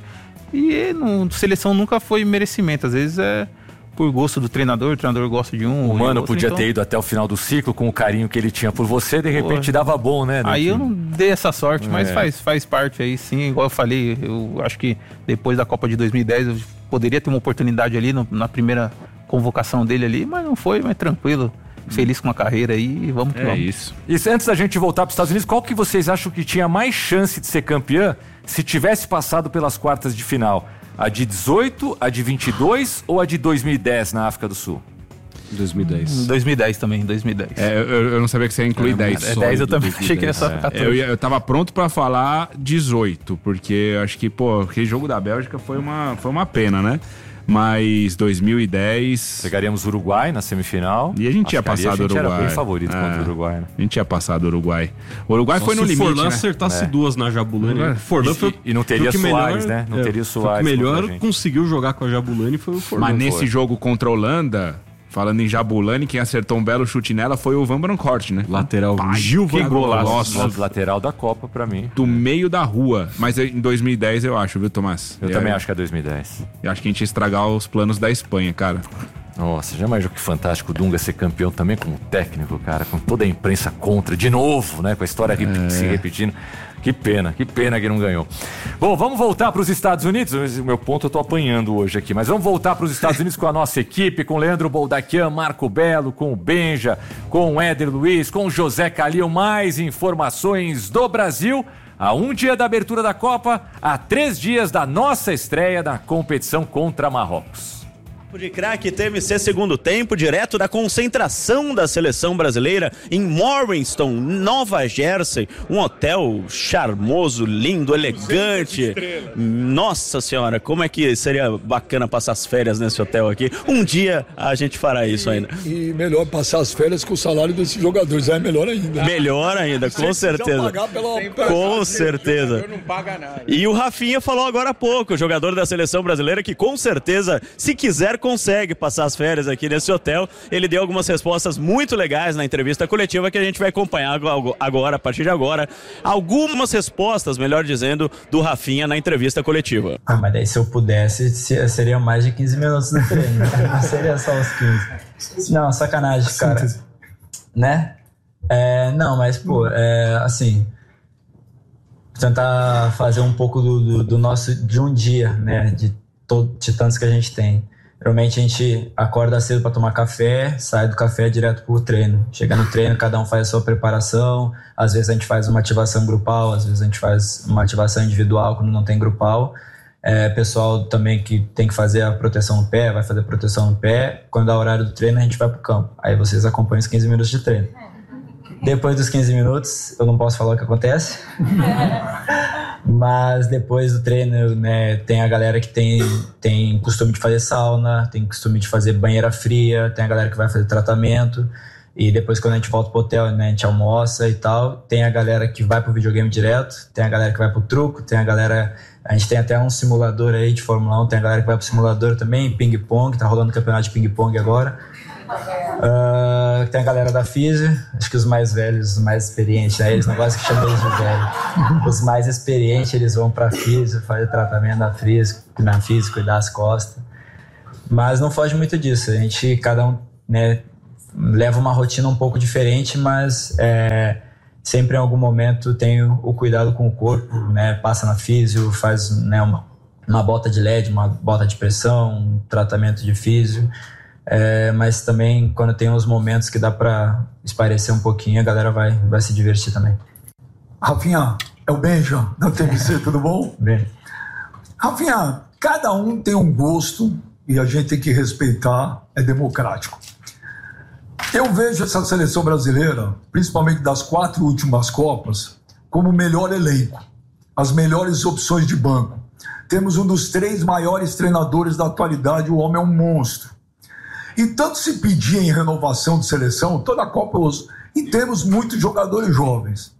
E não, seleção nunca foi merecimento, às vezes é por gosto do treinador, o treinador gosta de um. O e Mano outro, podia então- ter ido até o final do ciclo com o carinho que ele tinha por você, de repente Pô, dava bom, né? Aí eu Dentinho? não dei essa sorte, mas É. faz, faz parte aí sim. Igual eu falei, eu acho que depois da Copa de dois mil e dez eu poderia ter uma oportunidade ali no- na primeira convocação dele ali, mas não foi, mas tranquilo. Feliz com a carreira aí e vamos que É vamos. isso. E se- antes da gente voltar para os Estados Unidos, qual que vocês acham que tinha mais chance de ser campeã se tivesse passado pelas quartas de final? A de dezoito, a de vinte e dois ou a de dois mil e dez na África do Sul? dois mil e dez. Em dois mil e dez também, dois mil e dez. É, eu, eu não sabia que você ia incluir dez. É dez eu também achei que era só catorze. Eu, ia- eu tava pronto pra falar dezoito, porque eu acho que, pô, aquele jogo da Bélgica foi uma, foi uma pena, né? Mas dois mil e dez... Pegaríamos o Uruguai na semifinal. E a gente Acho tinha que ali passado o A gente Uruguai. era bem favorito É. contra o Uruguai, né? A gente tinha passado o Uruguai. O Uruguai Só foi no se limite, o Forlan né? acertasse É. duas na Jabulani. Uruguai. Forlan E- foi, e não teria foi o que Soares, né? Não teria o foi o Soares que contra a melhor gente. conseguiu jogar com a Jabulani foi o Forlan. Mas nesse foi. jogo contra a Holanda, falando em Jabulani, quem acertou um belo chute nela foi o Van Bronckhorst, né? Lateral. Pai, Gil que Van golaço. Bronckhorst. Nossa. Lateral da Copa pra mim. Do meio da rua. Mas em dois mil e dez eu acho, viu, Tomás? Eu também acho que é dois mil e dez. Eu acho que a gente ia estragar os planos da Espanha, cara. Nossa, já imaginou que fantástico o Dunga ser campeão também como técnico, cara, com toda a imprensa contra, de novo, né, com a história rep- É. se repetindo. Que pena, que pena que não ganhou. Bom, vamos voltar para os Estados Unidos. O meu ponto eu tô apanhando hoje aqui, mas vamos voltar para os Estados Unidos com a nossa equipe, com o Leandro Boldaquian, Marco Belo, com o Benja, com o Éder Luiz, com o José Calil. Mais informações do Brasil. A um dia da abertura da Copa, a três dias da nossa estreia na competição contra Marrocos. De craque T M C segundo tempo, direto da concentração da seleção brasileira em Morriston, Nova Jersey, um hotel charmoso, lindo, elegante. Nossa senhora, como é que seria bacana passar as férias nesse hotel aqui? Um dia a gente fará isso ainda. E melhor passar as férias com o salário desses jogadores, é melhor ainda. Melhor ainda, com Já certeza. pagar pela... Com certeza. Não paga nada. E o Rafinha falou agora há pouco, o jogador da seleção brasileira, que com certeza, se quiser, consegue passar as férias aqui nesse hotel. Ele deu algumas respostas muito legais na entrevista coletiva que a gente vai acompanhar agora, a partir de agora. Algumas respostas, melhor dizendo, do Rafinha na entrevista coletiva. Ah, mas daí se eu pudesse, se- seria mais de quinze minutos no treino. Não seria só os quinze. Não, sacanagem, cara. Né? É, não, mas, pô, é, assim... Tentar fazer um pouco do, do, do nosso... De um dia, né? De, todo, de tantos que a gente tem. Geralmente a gente acorda cedo para tomar café, sai do café direto pro treino. Chega no treino, cada um faz a sua preparação. Às vezes a gente faz uma ativação grupal, às vezes a gente faz uma ativação individual quando não tem grupal. É, pessoal também que tem que fazer a proteção no pé, vai fazer proteção no pé. Quando dá o horário do treino, a gente vai pro campo. Aí vocês acompanham os quinze minutos de treino. Depois dos quinze minutos, eu não posso falar o que acontece. Mas depois do treino, né, tem a galera que tem, tem costume de fazer sauna, tem costume de fazer banheira fria, tem a galera que vai fazer tratamento. E depois, quando a gente volta pro hotel, né, a gente almoça e tal. Tem a galera que vai pro videogame direto, tem a galera que vai pro truco, tem a galera... A gente tem até um simulador aí de Fórmula um, tem a galera que vai pro simulador também, ping-pong, tá rolando campeonato de ping-pong agora. Uh, tem a galera da físio, acho que os mais velhos, os mais experientes, né? Eles não gostam que chamem eles de velho. Os mais experientes, eles vão pra físio, fazer tratamento na físio, na físio, cuidar das costas. Mas não foge muito disso, a gente, cada um, né, leva uma rotina um pouco diferente, mas é, sempre em algum momento tem o, o cuidado com o corpo, né? Passa na físio, faz, né, uma, uma bota de L E D, uma bota de pressão, um tratamento de físio. É, mas também quando tem uns momentos que dá pra espairecer um pouquinho, a galera vai, vai se divertir também. Rafinha, é o Benja da T M C, tudo bom? Bem. Rafinha, cada um tem um gosto e a gente tem que respeitar, é democrático. Eu vejo essa seleção brasileira, principalmente das quatro últimas Copas, como o melhor elenco, as melhores opções de banco. Temos um dos três maiores treinadores da atualidade, o homem é um monstro. E tanto se pedia em renovação de seleção, toda a Copa eu uso, e temos muitos jogadores jovens.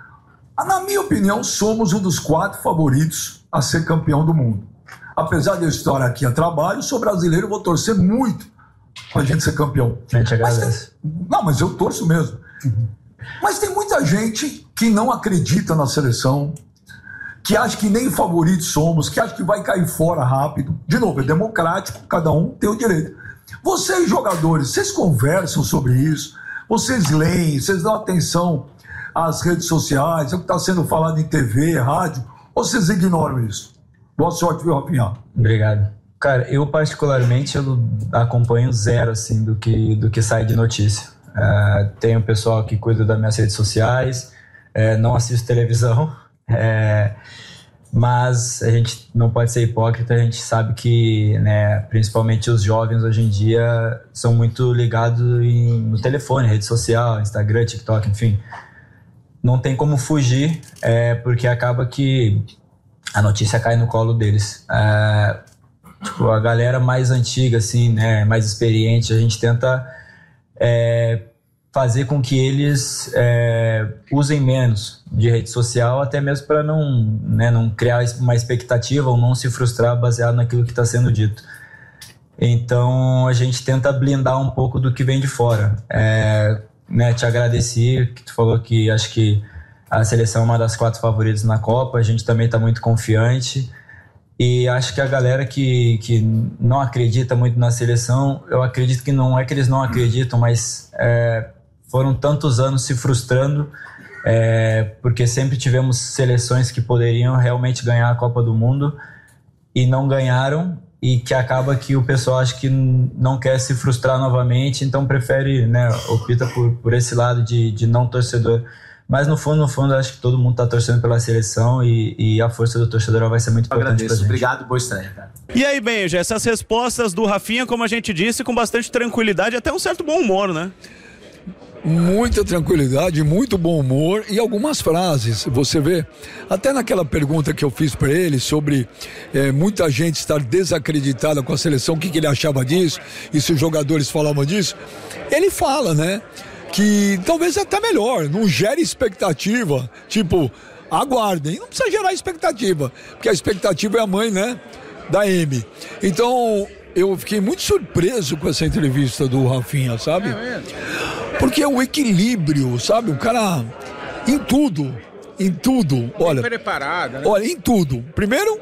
Na minha opinião, somos um dos quatro favoritos a ser campeão do mundo. Apesar de eu estar aqui a trabalho, sou brasileiro, vou torcer muito pra gente ser campeão. Gente, mas tem... Não, mas eu torço mesmo. Uhum. Mas tem muita gente que não acredita na seleção, que acha que nem favoritos somos, que acha que vai cair fora rápido. De novo, é democrático, cada um tem o direito. Vocês, jogadores, vocês conversam sobre isso? Vocês leem, vocês dão atenção às redes sociais, ao que está sendo falado em T V, rádio, ou vocês ignoram isso? Boa sorte, viu, Rafinha? Obrigado. Cara, eu particularmente eu acompanho zero, assim, do que, do que sai de notícia. Uh, tem o pessoal que cuida das minhas redes sociais, uh, não assisto televisão, uh, mas a gente não pode ser hipócrita, a gente sabe que, né, principalmente os jovens hoje em dia são muito ligados em, no telefone, rede social, Instagram, TikTok, enfim. Não tem como fugir, é, porque acaba que a notícia cai no colo deles. É, tipo, a galera mais antiga, assim, né, mais experiente, a gente tenta é, fazer com que eles é, usem menos de rede social, até mesmo para não, né, não criar uma expectativa ou não se frustrar baseado naquilo que está sendo dito. Então a gente tenta blindar um pouco do que vem de fora. É, né, te agradeci, que tu falou que acho que a seleção é uma das quatro favoritas na Copa, a gente também está muito confiante e acho que a galera que, que não acredita muito na seleção, eu acredito que não é que eles não acreditam, mas é, foram tantos anos se frustrando, é, porque sempre tivemos seleções que poderiam realmente ganhar a Copa do Mundo e não ganharam, e que acaba que o pessoal acha que não quer se frustrar novamente, então prefere, né, opta por, por esse lado de, de não torcedor. Mas no fundo, no fundo, acho que todo mundo está torcendo pela seleção e, e a força do torcedor vai ser muito importante. Agradeço, pra gente. Obrigado, boa estreia, cara. E aí, Benja, essas respostas do Rafinha, como a gente disse, com bastante tranquilidade e até um certo bom humor, né? Muita tranquilidade, muito bom humor e algumas frases, você vê, até naquela pergunta que eu fiz para ele sobre é, muita gente estar desacreditada com a seleção, o que, que ele achava disso e se os jogadores falavam disso, ele fala, né, que talvez até melhor, não gere expectativa, tipo, aguardem, não precisa gerar expectativa, porque a expectativa é a mãe, né, da M. Então, eu fiquei muito surpreso com essa entrevista do Rafinha, sabe? É mesmo? Porque é o equilíbrio, sabe? O cara, em tudo, em tudo, olha... Bem preparado, né? Olha, em tudo. Primeiro,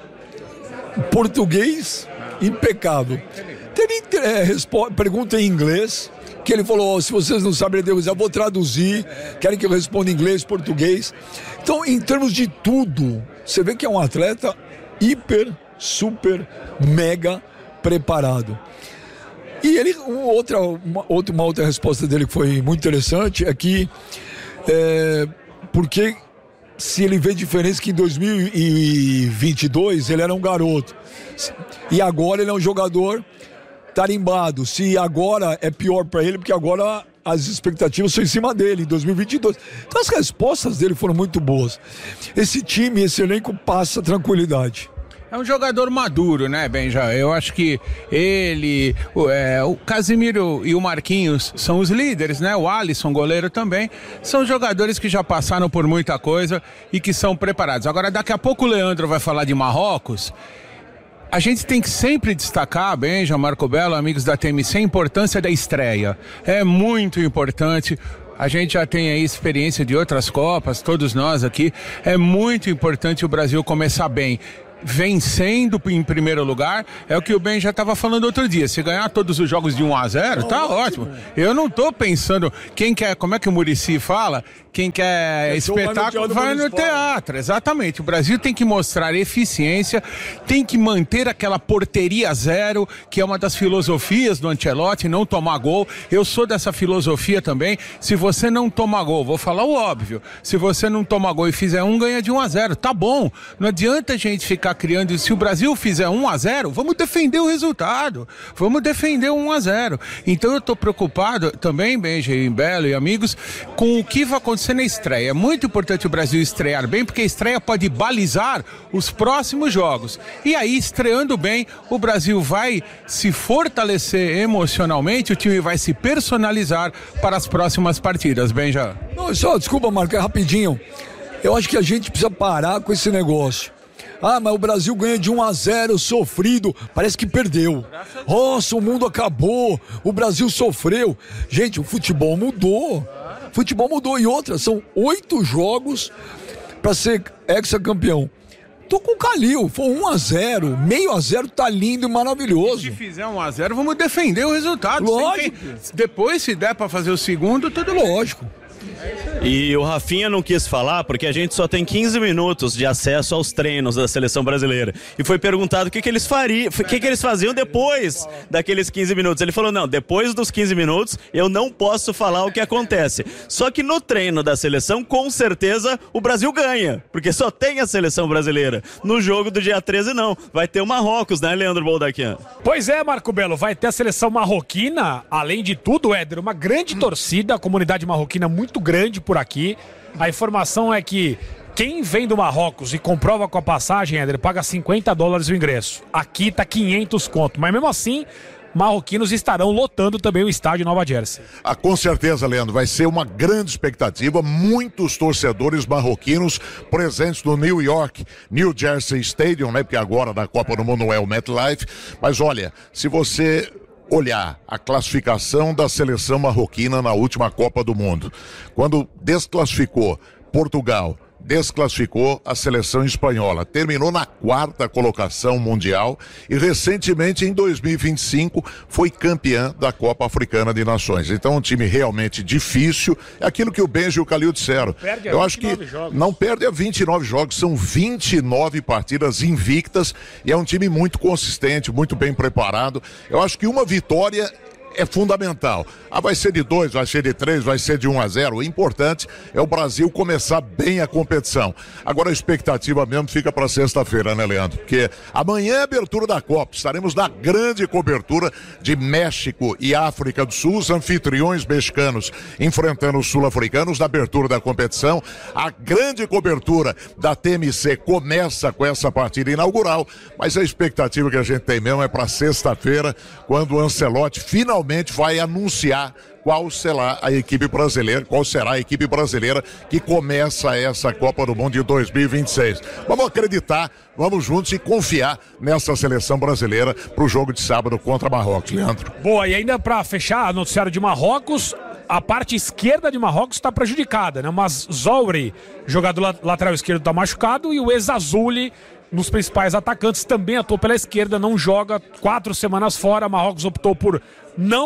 português impecável. Teve é, respo- pergunta em inglês, que ele falou, oh, se vocês não sabem, eu vou traduzir, querem que eu responda em inglês, português. Então, em termos de tudo, você vê que é um atleta hiper, super, mega preparado. E ele, uma outra, uma, outra, uma outra resposta dele que foi muito interessante é que é, porque se ele vê diferença que em dois mil e vinte e dois ele era um garoto e agora ele é um jogador tarimbado, se agora é pior para ele porque agora as expectativas são em cima dele em dois mil e vinte e dois. Então as respostas dele foram muito boas. Esse time, esse elenco passa tranquilidade. É um jogador maduro, né, Benja? Eu acho que ele, o, é, o Casimiro e o Marquinhos são os líderes, né? O Alisson, goleiro também. São jogadores que já passaram por muita coisa e que são preparados. Agora, daqui a pouco o Leandro vai falar de Marrocos. A gente tem que sempre destacar, Benja, Marco Belo, amigos da T M C, a importância da estreia. É muito importante. A gente já tem aí experiência de outras Copas, todos nós aqui. É muito importante o Brasil começar bem. Vencendo em primeiro lugar, é o que o Ben já estava falando outro dia. Se ganhar todos os jogos de um a zero, tá ótimo. Eu não tô pensando, quem quer, como é que o Muricy fala? Quem quer espetáculo vai no teatro, exatamente. O Brasil tem que mostrar eficiência, tem que manter aquela porteria zero, que é uma das filosofias do Ancelotti, não tomar gol. Eu sou dessa filosofia também. Se você não tomar gol, vou falar o óbvio, se você não tomar gol e fizer um, ganha de um a zero, tá bom. Não adianta a gente ficar criando, se o Brasil fizer um a zero, vamos defender o resultado, vamos defender o um a zero. Então eu tô preocupado também, Benjamin, Belo e amigos, com o que vai acontecer na estreia. É muito importante o Brasil estrear bem, porque a estreia pode balizar os próximos jogos. E aí, estreando bem, o Brasil vai se fortalecer emocionalmente, o time vai se personalizar para as próximas partidas. Benja. Não, só, desculpa, Marco, é rapidinho. Eu acho que a gente precisa parar com esse negócio. Ah, mas o Brasil ganha de um a zero, sofrido, parece que perdeu. Nossa, o mundo acabou, o Brasil sofreu. Gente, o futebol mudou. Futebol mudou. E outra, são oito jogos para ser hexacampeão. Tô com o Calil, foi um a zero, meio a zero, tá lindo e maravilhoso. Se fizer um a zero, vamos defender o resultado. Lógico. Tem... Depois, se der para fazer o segundo, tudo lógico. E o Rafinha não quis falar porque a gente só tem quinze minutos de acesso aos treinos da seleção brasileira. E foi perguntado o que, que eles fariam, o que, que eles faziam depois daqueles quinze minutos. Ele falou, não, depois dos quinze minutos eu não posso falar o que acontece. Só que no treino da seleção, com certeza, o Brasil ganha, porque só tem a seleção brasileira. No jogo do dia treze não, vai ter o Marrocos, né, Leandro Boldaquian? Pois é, Marco Belo, vai ter a seleção marroquina, além de tudo, Éder, uma grande torcida, a comunidade marroquina muito grande por aqui. A informação é que quem vem do Marrocos e comprova com a passagem, Éder, paga cinquenta dólares o ingresso. Aqui tá quinhentos conto, mas mesmo assim, marroquinos estarão lotando também o estádio Nova Jersey. Ah, com certeza, Leandro, vai ser uma grande expectativa, muitos torcedores marroquinos presentes no New York, New Jersey Stadium, né, porque agora da Copa do Mundo não é o MetLife, mas olha, se você olhar a classificação da seleção marroquina na última Copa do Mundo, quando desclassificou Portugal, desclassificou a seleção espanhola, terminou na quarta colocação mundial e recentemente em dois mil e vinte e cinco foi campeã da Copa Africana de Nações. Então um time realmente difícil, é aquilo que o Benji e o Calil disseram. Eu acho que jogos. Não perde a vinte e nove jogos, são vinte e nove partidas invictas e é um time muito consistente, muito bem preparado. Eu acho que uma vitória é fundamental. Ah, vai ser de dois, vai ser de três, vai ser de um a zero. O importante é o Brasil começar bem a competição. Agora a expectativa mesmo fica para sexta-feira, né, Leandro? Porque amanhã é a abertura da Copa. Estaremos na grande cobertura de México e África do Sul, os anfitriões mexicanos enfrentando os sul-africanos na abertura da competição. A grande cobertura da T M C começa com essa partida inaugural, mas a expectativa que a gente tem mesmo é para sexta-feira, quando o Ancelotti finalmente vai anunciar qual será a equipe brasileira, qual será a equipe brasileira que começa essa Copa do Mundo de dois mil e vinte e seis. Vamos acreditar, vamos juntos e confiar nessa seleção brasileira para o jogo de sábado contra Marrocos, Leandro. Boa, e ainda para fechar o noticiário de Marrocos, a parte esquerda de Marrocos está prejudicada, né? Mas Zouri, jogador lateral esquerdo, está machucado, e o Ezazuli, nos principais atacantes, também atuou pela esquerda, não joga, quatro semanas fora. Marrocos optou por não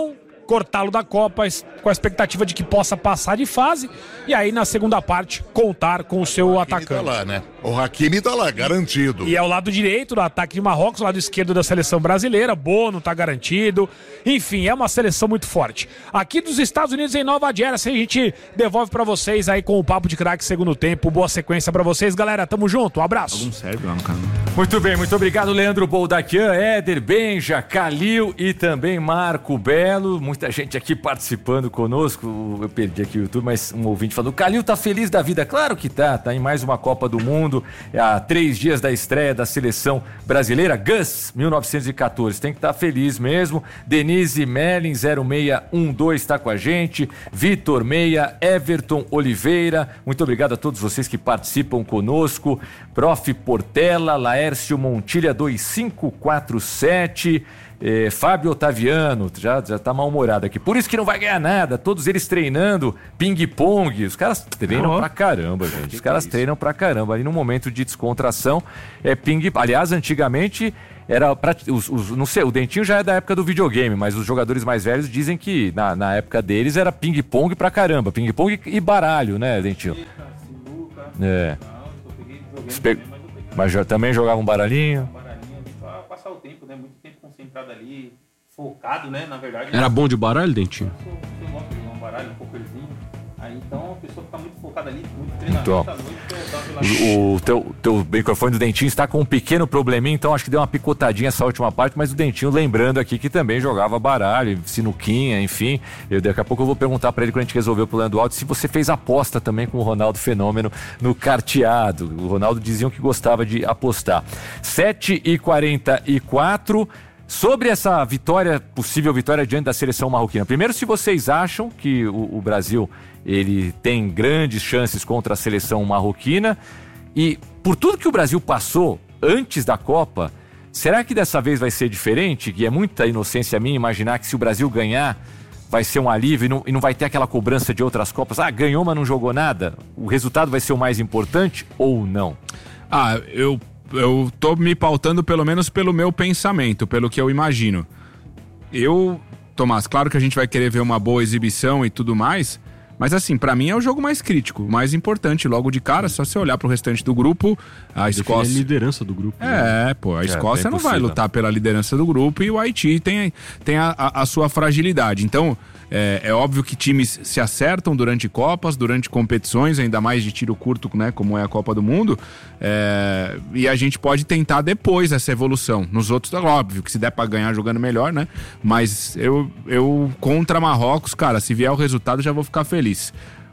cortá-lo da Copa com a expectativa de que possa passar de fase e aí na segunda parte contar com o seu o atacante. Tá lá, né? O Hakimi tá lá, garantido. E é o lado direito do ataque de Marrocos, o lado esquerdo da seleção brasileira, Bono tá garantido. Enfim, é uma seleção muito forte. Aqui dos Estados Unidos em Nova Jersey, a gente devolve pra vocês aí com o Papo de Craque segundo tempo. Boa sequência pra vocês, galera. Tamo junto, um abraço. Algum serve lá no canal. Muito bem, muito obrigado, Leandro Boldaquian, Éder, Benja, Calil e também Marco Belo. Muita gente aqui participando conosco. Eu perdi aqui o YouTube, mas um ouvinte falou: o Calil tá feliz da vida. Claro que tá, tá em mais uma Copa do Mundo, há três dias da estreia da seleção brasileira. Gus, mil novecentos e quatorze, tem que estar tá feliz mesmo. Denise Mellin, zero seis um dois, está com a gente. Vitor Meia, Everton Oliveira, muito obrigado a todos vocês que participam conosco. Prof. Portela, Laércio Montilha, dois cinco quatro sete. É, Fábio Otaviano, já, já tá mal-humorado aqui. Por isso que não vai ganhar nada. Todos eles treinando ping-pong. Os caras treinam oh. pra caramba, gente. Os caras treinam pra caramba. Ali no momento de descontração é ping. Aliás, antigamente era pra, os, os, não sei, o Dentinho já é da época do videogame, mas os jogadores mais velhos dizem que na, na época deles era ping-pong pra caramba. Ping-pong e baralho, né, Dentinho? É. Mas já, também jogava um baralhinho. Passar o tempo, né? Muito tempo concentrado ali, focado, né? Na verdade. Era bom de baralho, Dentinho? Eu, eu gosto de jogar um baralho, um pokerzinho. Aí então a pessoa fica muito focada ali, muito treinamento então, à noite. O, o teu, teu microfone do Dentinho está com um pequeno probleminha, então acho que deu uma picotadinha essa última parte, mas o Dentinho lembrando aqui que também jogava baralho, sinuquinha, enfim. Eu, daqui a pouco eu vou perguntar para ele quando a gente resolver o problema do áudio se você fez aposta também com o Ronaldo Fenômeno no carteado. O Ronaldo diziam que gostava de apostar. sete e quarenta e quatro. Sobre essa vitória, possível vitória diante da seleção marroquina. Primeiro, se vocês acham que o, o Brasil ele tem grandes chances contra a seleção marroquina e por tudo que o Brasil passou antes da Copa, será que dessa vez vai ser diferente? Que é muita inocência minha imaginar que se o Brasil ganhar vai ser um alívio e não, e não vai ter aquela cobrança de outras Copas. Ah, ganhou, mas não jogou nada. O resultado vai ser o mais importante ou não? Ah, eu... Eu tô me pautando pelo menos pelo meu pensamento, pelo que eu imagino. Eu, Tomás, claro que a gente vai querer ver uma boa exibição e tudo mais, mas assim, pra mim é o jogo mais crítico, mais importante. Logo de cara, só você olhar pro restante do grupo, a Escócia... Define a liderança do grupo. É, né? pô, a Escócia é, não vai lutar pela liderança do grupo e o Haiti tem, tem a, a, a sua fragilidade. Então... É, é óbvio que times se acertam durante Copas, durante competições, ainda mais de tiro curto, né, como é a Copa do Mundo, é, e a gente pode tentar depois essa evolução. Nos outros, é óbvio que se der pra ganhar jogando melhor, né? Mas eu, eu contra Marrocos, cara, se vier o resultado já vou ficar feliz.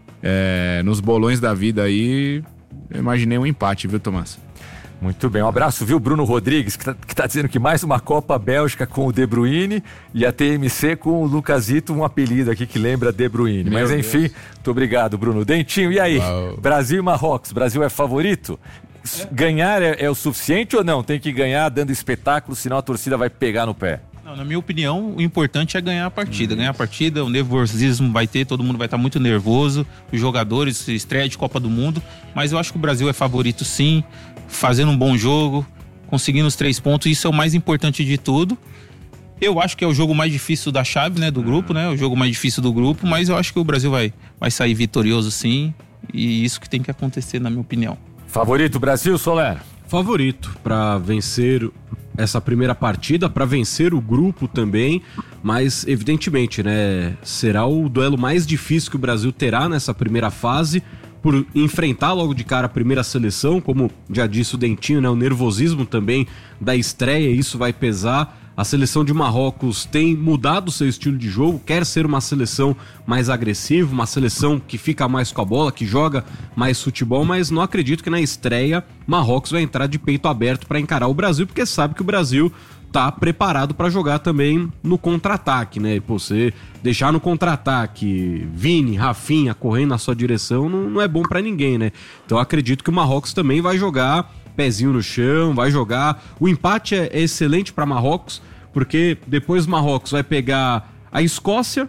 É, nos bolões da vida aí, eu imaginei um empate, viu, Tomás? Muito bem, um abraço, viu, Bruno Rodrigues, que tá, que tá dizendo que mais uma Copa Bélgica com o De Bruyne e a T M C com o Lucasito, um apelido aqui que lembra De Bruyne. Meu Mas enfim, Deus. Muito obrigado, Bruno. Dentinho, e aí? Uau. Brasil e Marrocos, Brasil é favorito? Ganhar é, é o suficiente ou não? Tem que ganhar dando espetáculo, senão a torcida vai pegar no pé. Não, na minha opinião, o importante é ganhar a partida. Hum. Ganhar a partida, o nervosismo vai ter, todo mundo vai estar muito nervoso, os jogadores, estreia de Copa do Mundo, mas eu acho que o Brasil é favorito sim, fazendo um bom jogo, conseguindo os três pontos, isso é o mais importante de tudo. Eu acho que é o jogo mais difícil da chave, né, do hum. grupo, né, o jogo mais difícil do grupo, mas eu acho que o Brasil vai, vai sair vitorioso sim, e isso que tem que acontecer, na minha opinião. Favorito Brasil, Soler? Favorito para vencer essa primeira partida, para vencer o grupo também, mas evidentemente, né, será o duelo mais difícil que o Brasil terá nessa primeira fase, por enfrentar logo de cara a primeira seleção, como já disse o Dentinho, né, o nervosismo também da estreia, isso vai pesar. A seleção de Marrocos tem mudado seu estilo de jogo, quer ser uma seleção mais agressiva, uma seleção que fica mais com a bola, que joga mais futebol, mas não acredito que na estreia Marrocos vai entrar de peito aberto para encarar o Brasil, porque sabe que o Brasil tá preparado para jogar também no contra-ataque, né? E pô, você deixar no contra-ataque Vini, Rafinha correndo na sua direção não, não é bom para ninguém, né? Então eu acredito que o Marrocos também vai jogar pezinho no chão, vai jogar. O empate é excelente para Marrocos, porque depois Marrocos vai pegar a Escócia,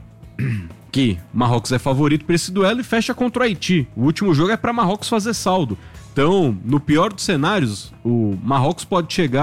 que Marrocos é favorito para esse duelo, e fecha contra o Haiti. O último jogo é para Marrocos fazer saldo. Então, no pior dos cenários, o Marrocos pode chegar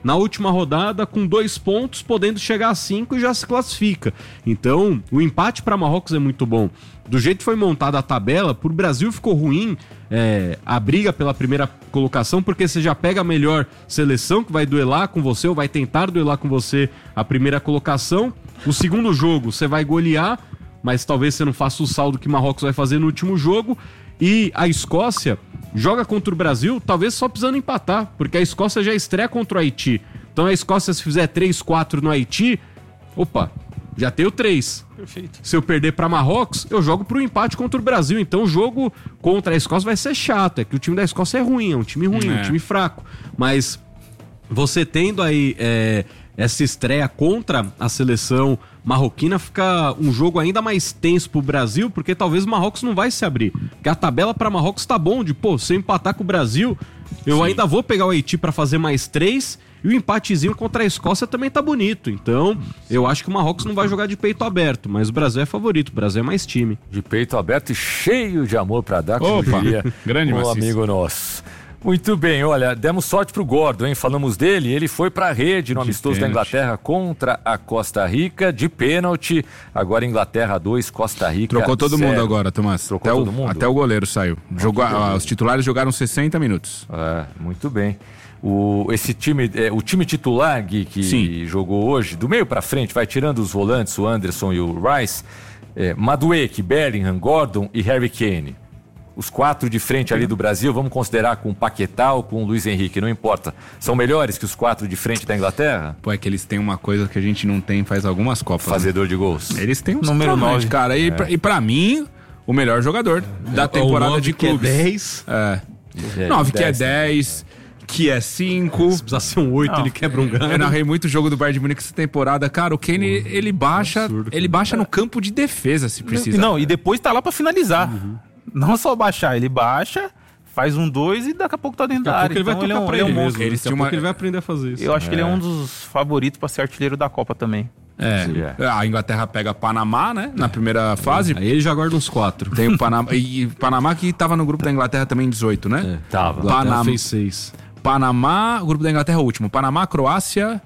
na última rodada com dois pontos, podendo chegar a cinco e já se classifica. Então, o empate para Marrocos é muito bom. Do jeito que foi montada a tabela, pro Brasil ficou ruim é, a briga pela primeira colocação, porque você já pega a melhor seleção que vai duelar com você, ou vai tentar duelar com você a primeira colocação. O segundo jogo você vai golear, mas talvez você não faça o saldo que Marrocos vai fazer no último jogo. E a Escócia joga contra o Brasil, talvez só precisando empatar, porque a Escócia já estreia contra o Haiti. Então a Escócia, se fizer três quatro no Haiti, opa, já tem o três. Perfeito. Se eu perder para Marrocos, eu jogo pro empate contra o Brasil. Então o jogo contra a Escócia vai ser chato. É que o time da Escócia é ruim, é um time ruim, é um time fraco. Mas você tendo aí é, essa estreia contra a seleção marroquina, fica um jogo ainda mais tenso pro Brasil, porque talvez o Marrocos não vai se abrir. Porque a tabela para Marrocos tá bom, de pô, se eu empatar com o Brasil, eu Sim. ainda vou pegar o Haiti para fazer mais três. E o empatezinho contra a Escócia também tá bonito. Então, eu acho que o Marrocos não vai jogar de peito aberto, mas o Brasil é favorito, o Brasil é mais time. De peito aberto e cheio de amor pra dar, como Opa, diria grande um maciço. amigo nosso. Muito bem, olha, demos sorte pro Gordon, hein? Falamos dele, ele foi pra rede no De amistoso da pênalti. Inglaterra contra a Costa Rica, de pênalti. Agora Inglaterra dois, Costa Rica Trocou todo zero. mundo agora, Tomás. Trocou até todo o, mundo? Até o goleiro saiu. Jogou, ah, os titulares jogaram sessenta minutos. É, muito bem. O, esse time, é, o time titular, Gui, que Sim. jogou hoje, do meio pra frente, vai tirando os volantes, o Anderson e o Rice, é, Madueke, Bellingham, Gordon e Harry Kane. Os quatro de frente ali do Brasil, vamos considerar com o Paquetá ou com o Luiz Henrique, não importa. São melhores que os quatro de frente da Inglaterra? Pô, é que eles têm uma coisa que a gente não tem faz algumas Copas. Fazedor né? de gols. Eles têm um Número nove. cara. E, É. pra, e pra mim, o melhor jogador da temporada nove de que é clubes. dez. É. É, nove que é dez, dez, que é cinco. Se precisar ser um oito, Não. ele quebra um galho. Eu narrei muito jogo do Bayern de Munique essa temporada. Cara, o Kane, ele baixa, absurdo, ele baixa no campo de defesa, se precisar. Não, e depois tá lá pra finalizar. Não só baixar, ele baixa, faz um dois e daqui a pouco tá dentro Daqui da a área. pouco ele vai Então, ele é tocar um, pra ele é ele um mesmo. monstro. Eles Daqui a tinham pouco uma- ele vai aprender a fazer isso. Eu acho que ele é um dos favoritos pra ser artilheiro da Copa também. É. A Inglaterra pega Panamá, né? Na primeira fase. Aí ele já guarda uns quatro. Tem o Panamá. E Panamá que tava no grupo da Inglaterra também dezoito, né? Tava. Inglaterra Panam- fez seis. Panamá, o grupo da Inglaterra é o último. Panamá, Croácia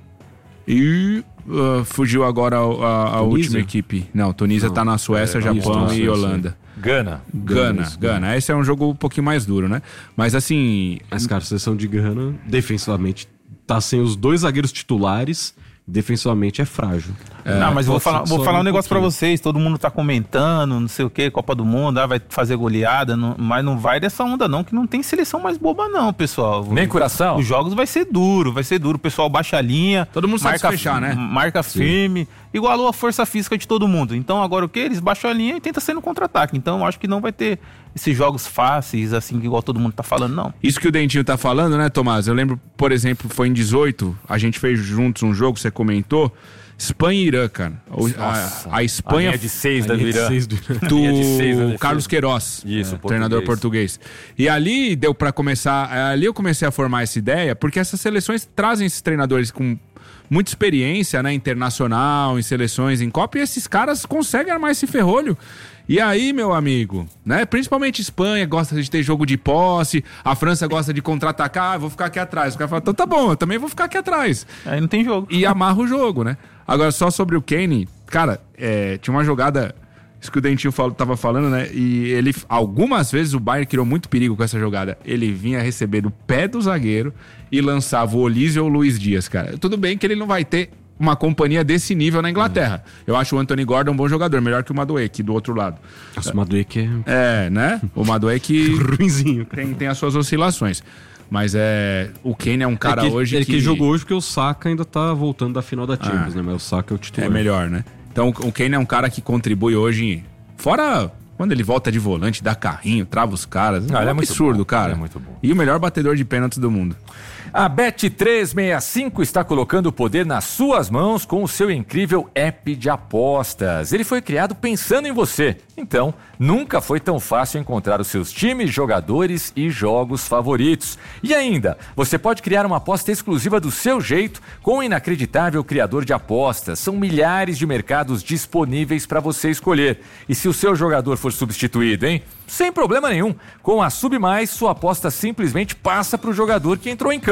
e uh, fugiu agora a, a- a Tunísia? última equipe. Não, Tunísia Não. tá na Suécia, É, Japão isso, na e Suécia. Holanda. Gana. Gana, isso, Gana. Esse é um jogo um pouquinho mais duro, né? Mas assim, Mas, cara, a seleção de Gana, defensivamente, tá sem os dois zagueiros titulares. Defensivamente é frágil. não, mas eu vou pode falar, ser vou só falar um um negócio pra pouquinho. vocês. Todo mundo tá comentando, não sei o que, Copa do Mundo, ah, vai fazer goleada, não- mas não vai dessa onda não, que não tem seleção mais boba não, pessoal. Nem Curaçao? Os jogos vai ser duro, vai ser duro. O pessoal baixa a linha. Todo mundo sabe marca, se fechar, né? Marca firme. Igualou a força física de todo mundo. Então agora o que? Eles baixam a linha e tentam ser no contra-ataque. Então eu acho que não vai ter esses jogos fáceis, assim, que igual todo mundo tá falando, não. isso que o Dentinho tá falando, né, Tomás? Eu lembro, por exemplo, foi em dezoito, a gente fez juntos um jogo, você comentou, Espanha e Irã, cara. O- Nossa. a, a Espanha A linha de seis da do Linha de Irã. seis do- do linha de seis da defesa. Carlos Queiroz, Isso, é, treinador português. E ali deu pra começar, ali eu comecei a formar essa ideia, porque essas seleções trazem esses treinadores com muita experiência, né, internacional, em seleções, em Copa, e esses caras conseguem armar esse ferrolho. E aí, meu amigo, né, principalmente Espanha gosta de ter jogo de posse, a França gosta de contra-atacar, ah, vou ficar aqui atrás. O cara fala, então tá bom, eu também vou ficar aqui atrás. Aí não tem jogo. E amarra o jogo, né? Agora, só sobre o Kane, cara, é, tinha uma jogada, isso que o Dentinho falou, tava falando, né? E ele, algumas vezes o Bayern criou muito perigo com essa jogada. Ele vinha receber do pé do zagueiro e lançava o Olise ou o Luiz Dias, cara. Tudo bem que ele não vai ter uma companhia desse nível na Inglaterra. Eu acho o Anthony Gordon um bom jogador, melhor que o Madueke, do outro lado. Nossa, o Madueke é É, né? O Madueke ruinzinho. tem, tem as suas oscilações. Mas é. O Kane é um cara é que, hoje ele que. que jogou hoje porque o Saka ainda tá voltando da final da Champions, Ah. né? Mas o Saka é o titular. É melhor, né? Então o Kane é um cara que contribui hoje. Fora quando ele volta de volante, dá carrinho, trava os caras. Não, é ele um é muito absurdo, bom, cara. ele é muito bom. E o melhor batedor de pênaltis do mundo. A Bet trezentos e sessenta e cinco está colocando o poder nas suas mãos com o seu incrível app de apostas. Ele foi criado pensando em você. Então, nunca foi tão fácil encontrar os seus times, jogadores e jogos favoritos. E ainda, você pode criar uma aposta exclusiva do seu jeito com o inacreditável criador de apostas. São milhares de mercados disponíveis para você escolher. E se o seu jogador for substituído, hein? Sem problema nenhum. Com a Submais, sua aposta simplesmente passa para o jogador que entrou em campo.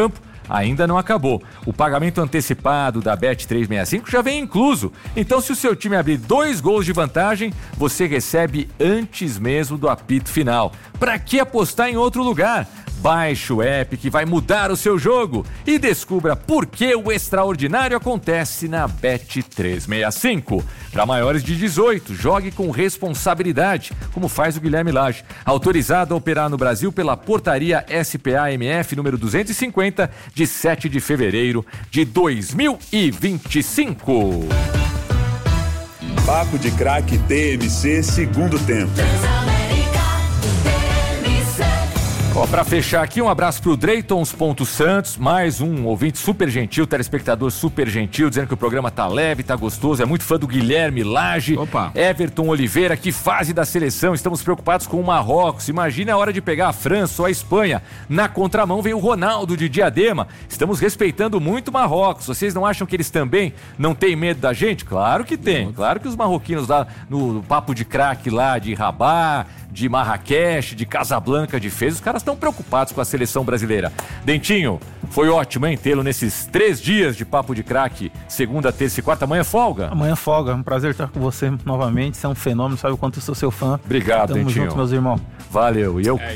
ainda não acabou. O pagamento antecipado da Bet trezentos e sessenta e cinco já vem incluso. Então, se o seu time abrir dois gols de vantagem, você recebe antes mesmo do apito final. Pra que apostar em outro lugar? Baixe o app que vai mudar o seu jogo e descubra por que o extraordinário acontece na Bet trezentos e sessenta e cinco. Para maiores de dezoito, jogue com responsabilidade, como faz o Guilherme Lage. Autorizado a operar no Brasil pela portaria S P A M F número duzentos e cinquenta, de sete de fevereiro de dois mil e vinte e cinco. Papo de Craque T M C, segundo tempo. Ó, pra fechar aqui, um abraço pro Dreytons Ponto Santos, mais um ouvinte super gentil, telespectador super gentil, dizendo que o programa tá leve, tá gostoso, é muito fã do Guilherme Lage. Opa. Everton Oliveira, que fase da seleção, estamos preocupados com o Marrocos, imagina a hora de pegar a França ou a Espanha. Na contramão vem o Ronaldo de Diadema, estamos respeitando muito o Marrocos, vocês não acham que eles também não têm medo da gente? Claro que tem, claro que os marroquinos lá no Papo de Craque lá de Rabat, de Marrakech, de Casablanca, de Fez, os caras estão preocupados com a seleção brasileira. Dentinho, foi ótimo, hein, tê-lo nesses três dias de Papo de Craque, segunda, terça e quarta. Amanhã folga? Amanhã folga, é um prazer estar com você novamente, você é um fenômeno, sabe o quanto eu sou seu fã. Obrigado, Tamo Dentinho. junto, meus irmãos. Valeu, e eu... É